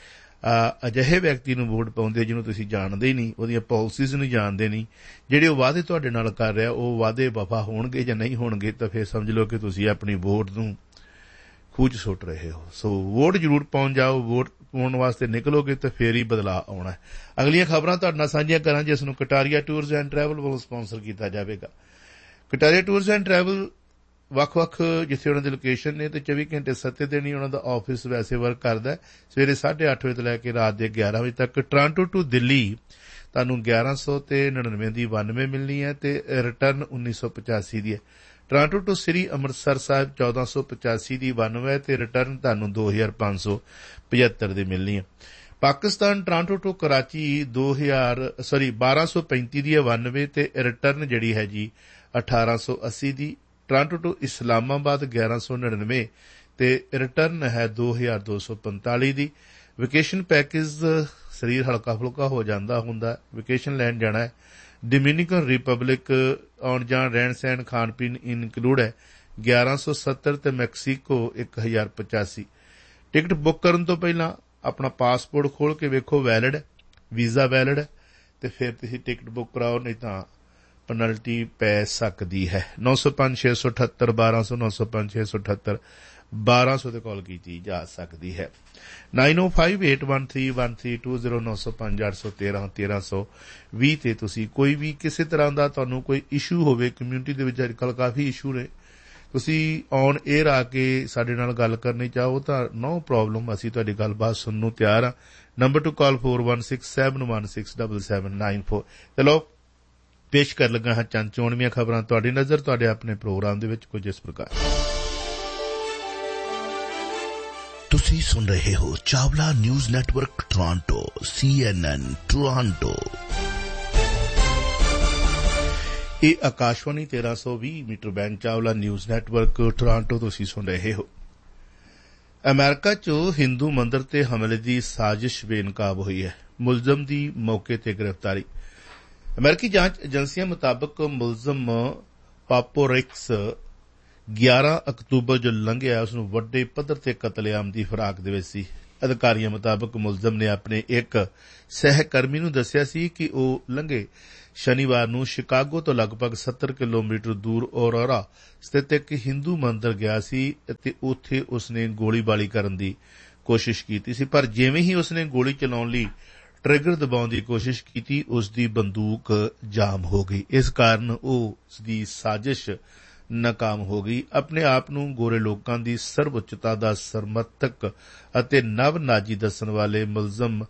ਅਜਿਹੇ ਵਿਅਕਤੀ ਨੂੰ ਵੋਟ ਪਾਉਂਦੇ ਜਿਹਨੂੰ ਤੁਸੀਂ ਜਾਣਦੇ ਹੀ ਨਹੀਂ, ਉਹਦੀਆਂ ਪਾਲਿਸੀਜ਼ ਨੂੰ ਜਾਣਦੇ ਨਹੀਂ, ਜਿਹੜੇ ਉਹ ਵਾਅਦੇ ਤੁਹਾਡੇ ਨਾਲ ਕਰ ਰਿਹਾ ਉਹ ਵਾਅਦੇ ਵਫਾ ਹੋਣਗੇ ਜਾਂ ਨਹੀਂ ਹੋਣਗੇ, ਤਾਂ ਫਿਰ ਸਮਝ ਲਓ ਕਿ ਤੁਸੀਂ ਆਪਣੀ ਵੋਟ ਨੂੰ ਖੂਹ 'ਚ ਸੁੱਟ ਰਹੇ ਹੋ। ਸੋ ਵੋਟ ਜ਼ਰੂਰ ਪਾਉਣ ਜਾਓ, ਵੋਟ ਪਾਉਣ ਵਾਸਤੇ ਨਿਕਲੋਗੇ ਤਾਂ ਫੇਰ ਹੀ ਬਦਲਾਅ ਆਉਣਾ। ਅਗਲੀਆਂ ਖਬਰਾਂ ਤੁਹਾਡੇ ਨਾਲ ਸਾਂਝੀਆਂ ਕਰਾਂ, ਜਿਸ ਨੂੰ ਕਟਾਰੀਆ ਟੂਰਜ਼ ਐਂਡ ਟਰੈਵਲ ਵੱਲੋਂ ਸਪਾਂਸਰ ਕੀਤਾ ਜਾਵੇਗਾ। ਕਟਾਰੀਆ ਟੂਰਜ਼ ਐਂਡ ਟਰੈਵਲ ਵੱਖ-ਵੱਖ ਜਿੱਥੇ ਉਹਨਾਂ ਦੀ ਲੋਕੇਸ਼ਨ ਨੇ ਤੇ ਚੌਵੀ ਘੰਟੇ ਸੱਤੇ ਦਿਨ ਹੀ ਉਹਨਾਂ ਦਾ ਆਫਿਸ ਵੈਸੇ ਵਰਕ ਕਰਦਾ, ਸਵੇਰੇ ਸਾਢੇ ਅੱਠ ਵਜੇ ਤੋਂ ਲੈ ਕੇ ਰਾਤ ਦੇ ਗਿਆਰਾਂ ਵਜੇ ਤੱਕ। ਟੋਰਾਂਟੋ ਟੂ ਦਿੱਲੀ ਤੁਹਾਨੂੰ ਗਿਆਰਾਂ ਸੌ ਤੇ ਨੜਿਨਵੇਂ ਦੀ ਬਾਨਵੇਂ ਮਿਲਣੀ ਹੈ ਤੇ ਰਿਟਰਨ ਉੱਨੀ ਸੌ ਪਚਾਸੀ ਦੀ ਹੈ। ਟੋਰਾਂਟੋ ਟੂ ਸ੍ਰੀ ਅੰਮ੍ਰਿਤਸਰ ਸਾਹਿਬ ਚੌਦਾਂ ਸੌ ਪਚਾਸੀ ਦੀ ਬਾਨਵੇਂ ਤੇ ਰਿਟਰਨ ਤੁਹਾਨੂੰ ਦੋ ਹਜ਼ਾਰ ਪੰਜ ਸੌ ਪਝੱਤਰ ਦੀ ਮਿਲਣੀ ਹੈ। ਪਾਕਿਸਤਾਨ ਟੋਰਾਂਟੋ ਟੂ ਕਰਾਚੀ ਦੋ ਹਜ਼ਾਰ ਸੌਰੀ ਬਾਰਾਂ ਸੌ ਪੈਂਤੀ ਦੀ ਹੈ ਬਾਨਵੇਂ ਤੇ ਰਿਟਰਨ ਜਿਹੜੀ ਹੈ ਜੀ ਅਠਾਰਾਂ ਸੌ ਅੱਸੀ ਦੀ। ਟੋਰਾਂਟੋ ਟੂ ਇਸਲਾਮਾਬਾਦ ਗਿਆਰਾਂ ਸੌ ਨੜਿਨਵੇਂ ਤੇ ਰਿਟਰਨ ਹੈ ਦੋ ਹਜ਼ਾਰ ਦੋ ਸੌ ਪੰਤਾਲੀ ਦੀ। ਵੈਕੇਸ਼ਨ ਪੈਕੇਜ ਸਰੀਰ ਹਲਕਾ ਫੁਲਕਾ ਹੋ ਜਾਂਦਾ ਹੁੰਦਾ, ਵੈਕੇਸ਼ਨ ਲੈਣ ਜਾਣਾ ਹੈ। ਡੋਮਿਨਿਕਨ ਰਿਪਬਲਿਕ ਆਉਣ ਜਾਣ ਰਹਿਣ ਸਹਿਣ ਖਾਣ ਪੀਣ ਇਨਕਲੂਡ ਹੈ ਗਿਆਰਾਂ ਸੌ ਸੱਤਰ ਤੇ ਮੈਕਸੀਕੋ ਇੱਕ ਹਜ਼ਾਰ ਪਚਾਸੀ। ਟਿਕਟ ਬੁੱਕ ਕਰਨ ਤੋਂ ਪਹਿਲਾਂ ਆਪਣਾ ਪਾਸਪੋਰਟ ਖੋਲ ਕੇ ਵੇਖੋ ਵੈਲਿਡ ਹੈ, ਵੀਜ਼ਾ ਵੈਲਿਡ ਹੈ, ਤੇ ਫਿਰ ਤੁਸੀਂ ਟਿਕਟ ਬੁੱਕ ਕਰਾਓ, ਨਹੀਂ ਤਾਂ ਪੈਨਲਟੀ ਪੈ ਸਕਦੀ ਹੈ। ਨੌ ਸੌ ਪੰਜ ਛੇ ਸੌ ਅਠੱਤਰ ਬਾਰਾਂ ਸੌ ਨੌ ਸੌ ਪੰਜ ਛੇ ਸੌ ਅਠੱਤਰ ਬਾਰਾਂ ਸੌ ਤੇ ਕਾਲ ਕੀਤੀ ਜਾ ਸਕਦੀ ਹੈ। ਨਾਈਨ ਓ five eight one three one three two zero ਨੌ ਸੌ ਪੰਜ ਅੱਠ ਸੌ ਤੇਰਾਂ ਤੇਰਾਂ ਸੌ ਵੀਹ ਤੇ ਤੁਸੀਂ ਕੋਈ ਵੀ ਕਿਸੇ ਤਰ੍ਹਾਂ ਦਾ ਤੁਹਾਨੂੰ ਕੋਈ ਇਸ਼ੂ ਹੋਵੇ, ਕਮਿਊਨਿਟੀ ਦੇ ਵਿੱਚ ਅੱਜ ਕੱਲ੍ਹ ਕਾਫੀ ਇਸ਼ੂ ਨੇ, ਤੁਸੀਂ ਔਨ ਏਅਰ ਆ ਕੇ ਸਾਡੇ ਨਾਲ ਗੱਲ ਕਰਨੀ ਚਾਹੋ ਤਾਂ ਨੋ ਪ੍ਰੋਬਲਮ, ਅਸੀਂ ਤੁਹਾਡੀ ਗੱਲਬਾਤ ਸੁਣਨ ਨੂੰ ਤਿਆਰ ਹਾਂ। ਨੰਬਰ ਟੂ ਕਾਲ four one six seven one six double seven nine four. ਚਲੋ ਪੇਸ਼ ਕਰ ਲੱਗਾ ਹਾਂ ਚੰਦ ਚੋਣਵੀਆਂ ਖਬਰਾਂ ਤੁਹਾਡੀ ਨਜ਼ਰ ਤੁਹਾਡੇ ਆਪਣੇ ਪ੍ਰੋਗਰਾਮ ਦੇ ਵਿੱਚ ਕੁਝ ਇਸ ਪ੍ਰਕਾਰ। ਤੁਸੀਂ ਸੁਣ ਰਹੇ ਹੋ ਚਾਵਲਾ ਨਿਊਜ਼ ਨੈਟਵਰਕ ਟੋਰਾਂਟੋ, ਸੀ ਐਨ ਐਨ ਟੋਰਾਂਟੋ। ਇਹ ਆਕਾਸ਼ਵਾਣੀ ਤੇਰਾਂ ਸੌ ਵੀਹ metre band Chawla news network Toronto ਤੁਸੀਂ ਸੁਣ ਰਹੇ ਹੋ। ਅਮਰੀਕਾ 'ਚ ਹਿੰਦੂ ਮੰਦਰ ਤੇ ਹਮਲੇ ਦੀ ਸਾਜ਼ਿਸ਼ ਬੇਨਕਾਬ ਹੋਈ ਹੈ, ਮੁਲਜ਼ਮ ਦੀ ਮੌਕੇ ਤੇ ਗ੍ਰਿਫਤਾਰੀ। ਅਮਰੀਕੀ ਜਾਂਚ ਏਜੰਸੀਆਂ ਮੁਤਾਬਕ ਮੁਲਜ਼ਮ ਪਾਪੋਰਿਕਸ ਗਿਆਰਾਂ ਅਕਤੂਬਰ ਜੋ ਲੰਘਿਆ ਉਸ ਨੂੰ ਵੱਡੇ ਪੱਧਰ ਤੇ ਕਤਲੇਆਮ ਦੀ ਫਿਰਾਕ ਦੇ ਵਿੱਚ ਸੀ। ਅਧਿਕਾਰੀਆਂ ਮੁਤਾਬਕ ਮੁਲਜ਼ਮ ਨੇ ਆਪਣੇ ਇੱਕ ਸਹਿਕਰਮੀ ਨੂੰ ਦੱਸਿਆ ਸੀ ਕਿ ਉਹ ਲੰਘੇ ਸ਼ਨੀਵਾਰ ਨੂੰ ਸ਼ਿਕਾਗੋ ਤੋਂ ਲਗਭਗ ਸੱਤਰ ਕਿਲੋਮੀਟਰ ਦੂਰ ਔਰੋਰਾ ਸਥਿਤ ਇੱਕ ਹਿੰਦੂ ਮੰਦਰ ਗਿਆ ਸੀ ਅਤੇ ਉੱਥੇ ਉਸਨੇ ਗੋਲੀਬਾਰੀ ਕਰਨ ਦੀ ਕੋਸ਼ਿਸ਼ ਕੀਤੀ ਸੀ, ਪਰ ਜਿਵੇਂ ਹੀ ਉਸਨੇ ਗੋਲੀ ਚਲਾਉਣ ਲਈ ਟ੍ਰਿਗਰ ਦਬਾਉਣ ਦੀ ਕੋਸ਼ਿਸ਼ ਕੀਤੀ ਉਸ ਦੀ ਬੰਦੂਕ ਜਾਮ ਹੋ ਗਈ। ਇਸ ਕਾਰਨ ਉਹ ਉਸਦੀ ਸਾਜ਼ਿਸ਼ ਨਾਕਾਮ ਹੋ ਗਈ। ਆਪਣੇ ਆਪ ਨੂੰ ਗੋਰੇ ਲੋਕਾਂ ਦੀ ਸਰਵਉੱਚਤਾ ਦਾ ਸਮਰਥਕ ਅਤੇ ਨਵ ਨਾਜੀ ਦੱਸਣ ਵਾਲੇ ਮੁਲਜ਼ਮ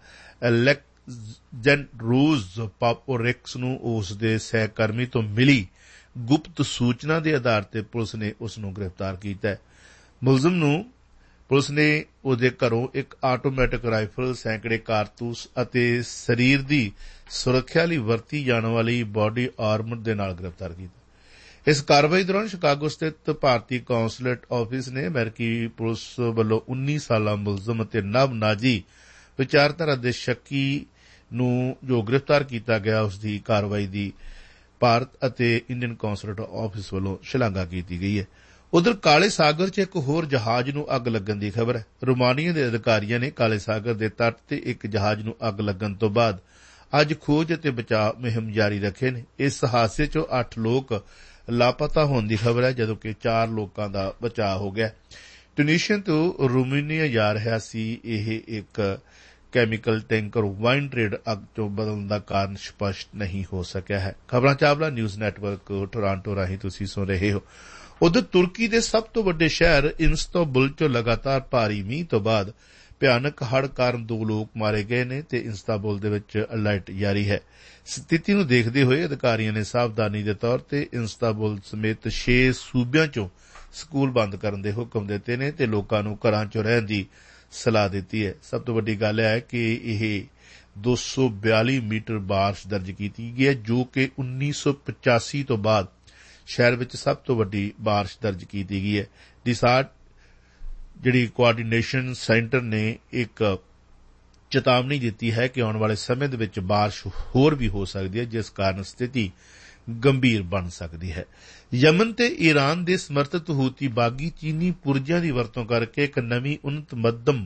ਅਲੈਗਜ਼ੈਂਡਰੋਸ ਪਾਪੋਰਿਕਸ ਨੂੰ ਉਸ ਦੇ ਸਹਿਕਰਮੀ ਤੋਂ ਮਿਲੀ ਗੁਪਤ ਸੂਚਨਾ ਦੇ ਆਧਾਰ ਤੇ ਪੁਲਿਸ ਨੇ ਉਸ ਨੂੰ ਗ੍ਰਿਫਤਾਰ ਕੀਤਾ। ਮੁਲਜ਼ਮ ਨੂੰ ਪੁਲਿਸ ਨੇ ਉਹਦੇ ਘਰੋਂ ਇੱਕ ਆਟੋਮੈਟਿਕ ਰਾਈਫਲ, ਸੈਂਕੜੇ ਕਾਰਤੂਸ ਅਤੇ ਸਰੀਰ ਦੀ ਸੁਰੱਖਿਆ ਲਈ ਵਰਤੀ ਜਾਣ ਵਾਲੀ ਬਾਡੀ ਆਰਮਰ ਦੇ ਨਾਲ ਗ੍ਰਿਫਤਾਰ ਕੀਤਾ। ਇਸ ਕਾਰਵਾਈ ਦੌਰਾਨ ਸ਼ਿਕਾਗੋ ਸਥਿਤ ਭਾਰਤੀ ਕੌਂਸਲੇਟ ਆਫਿਸ ਨੇ ਅਮਰੀਕੀ ਪੁਲਿਸ ਵੱਲੋਂ ਉੱਨੀ ਸਾਲਾ ਮੁਲਜ਼ਮ ਅਤੇ ਨਵ ਨਾਜੀ ਵਿਚਾਰਧਾਰਾ ਦੇ ਸ਼ੱਕੀ ਨੂੰ ਜੋ ਗ੍ਰਿਫਤਾਰ ਕੀਤਾ ਗਿਆ ਉਸ ਦੀ ਕਾਰਵਾਈ ਦੀ ਭਾਰਤ ਅਤੇ ਇੰਡੀਅਨ ਕੌਂਸਲੇਟ ਆਫਿਸ ਵੱਲੋਂ ਸ਼ਲਾਘਾ ਕੀਤੀ ਗਈ ਹੈ। ਉਧਰ ਕਾਲੇ ਸਾਗਰ 'ਚ ਇੱਕ ਹੋਰ ਜਹਾਜ਼ ਨੂੰ ਅੱਗ ਲੱਗਣ ਦੀ ਖਬਰ ਹੈ। ਰੋਮਾਨੀਆ ਦੇ ਅਧਿਕਾਰੀਆਂ ਨੇ ਕਾਲੇ ਸਾਗਰ ਦੇ ਤੱਟ ਤੇ ਇੱਕ ਜਹਾਜ਼ ਨੂੰ ਅੱਗ ਲੱਗਣ ਤੋਂ ਬਾਅਦ ਅੱਜ ਖੋਜ ਅਤੇ ਬਚਾਅ ਮੁਹਿੰਮ ਜਾਰੀ ਰੱਖੇ ਨੇ। ਇਸ ਹਾਦਸੇ 'ਚੋਂ ਅੱਠ ਲੋਕ ਲਾਪਤਾ ਹੋਣ ਦੀ ਖਬਰ ਹੈ, ਜਦੋਂ ਕਿ ਚਾਰ ਲੋਕਾਂ ਦਾ ਬਚਾਅ ਹੋ ਗਿਆ। ਟਿਊਨੀਸ਼ੀਆ ਤੋਂ ਰੋਮਾਨੀਆ ਜਾ ਰਿਹਾ ਸੀ ਇਹ ਇੱਕ ਕੈਮੀਕਲ ਟੈਂਕਰ। ਵਾਈਨ ਟ੍ਰੇਡ ਅੱਗ 'ਚੋਂ ਬਦਲਣ ਦਾ ਕਾਰਨ ਸਪਸ਼ਟ ਨਹੀਂ ਹੋ ਸਕਿਆ ਹੈ। ਖਬਰਾਂ ਚਾਵਲਾ ਨਿਊਜ਼ ਨੈਟਵਰਕ ਟੋਰਾਂਟੋ ਰਾਹੀਂ ਤੁਸੀਂ ਸੁਣ ਰਹੇ ਹੋ। ਉਧਰ ਤੁਰਕੀ ਦੇ ਸਭ ਤੋਂ ਵੱਡੇ ਸ਼ਹਿਰ ਇਸਤਾਂਬੁਲ 'ਚ ਲਗਾਤਾਰ ਭਾਰੀ ਮੀਂਹ ਤੋਂ ਬਾਅਦ ਭਿਆਨਕ ਹੜ੍ਹ ਕਾਰਨ ਦੋ ਲੋਕ ਮਾਰੇ ਗਏ ਨੇ ਤੇ ਇਸਤਾਂਬੁਲ ਦੇ ਵਿੱਚ ਅਲਰਟ ਜਾਰੀ ਹੈ। ਸਥਿਤੀ ਨੂੰ ਦੇਖਦੇ ਹੋਏ ਅਧਿਕਾਰੀਆਂ ਨੇ ਸਾਵਧਾਨੀ ਦੇ ਤੌਰ ਤੇ ਇਸਤਾਂਬੁਲ ਸਮੇਤ ਛੇ ਸੂਬਿਆਂ 'ਚੋਂ ਸਕੂਲ ਬੰਦ ਕਰਨ ਦੇ ਹੁਕਮ ਦਿੱਤੇ ਨੇ ਤੇ ਲੋਕਾਂ ਨੂੰ ਘਰਾਂ 'ਚ ਰਹਿਣ ਦੀ ਸਲਾਹ ਦਿੱਤੀ ਹੈ। ਸਭ ਤੋਂ ਵੱਡੀ ਗੱਲ ਹੈ ਕਿ ਇਹ ਦੋ ਸੌ ਬਿਆਲੀ ਮੀਟਰ ਬਾਰਿਸ਼ ਦਰਜ ਕੀਤੀ ਗਈ ਹੈ, ਜੋ ਕਿ ਉੱਨੀ ਸੌ ਪਚਾਸੀ ਤੋਂ ਬਾਅਦ ਸ਼ਹਿਰ ਵਿੱਚ ਸਭ ਤੋਂ ਵੱਡੀ ਬਾਰਿਸ਼ ਦਰਜ ਕੀਤੀ ਗਈ ਹੈ। ਡਿਸਾਰਟ ਜਿਹੜੀ ਕੋਆਰਡੀਨੇਸ਼ਨ ਸੈਂਟਰ ਨੇ ਇੱਕ ਚੇਤਾਵਨੀ ਦਿੱਤੀ ਹੈ ਕਿ ਆਉਣ ਵਾਲੇ ਸਮੇਂ ਦੇ ਵਿੱਚ ਬਾਰਿਸ਼ ਹੋਰ ਵੀ ਹੋ ਸਕਦੀ ਹੈ, ਜਿਸ ਕਾਰਨ ਸਥਿਤੀ ਗੰਭੀਰ ਬਣ ਸਕਦੀ ਹੈ। ਯਮਨ ਤੇ ਈਰਾਨ ਦੇ ਸਮਰਥਿਤ ਹੂਤੀ ਬਾਗੀ ਚੀਨੀ ਪੁਰਜਿਆਂ ਦੀ ਵਰਤੋਂ ਕਰਕੇ ਇੱਕ ਨਵੀਂ ਉਨਤ ਮੱਧਮ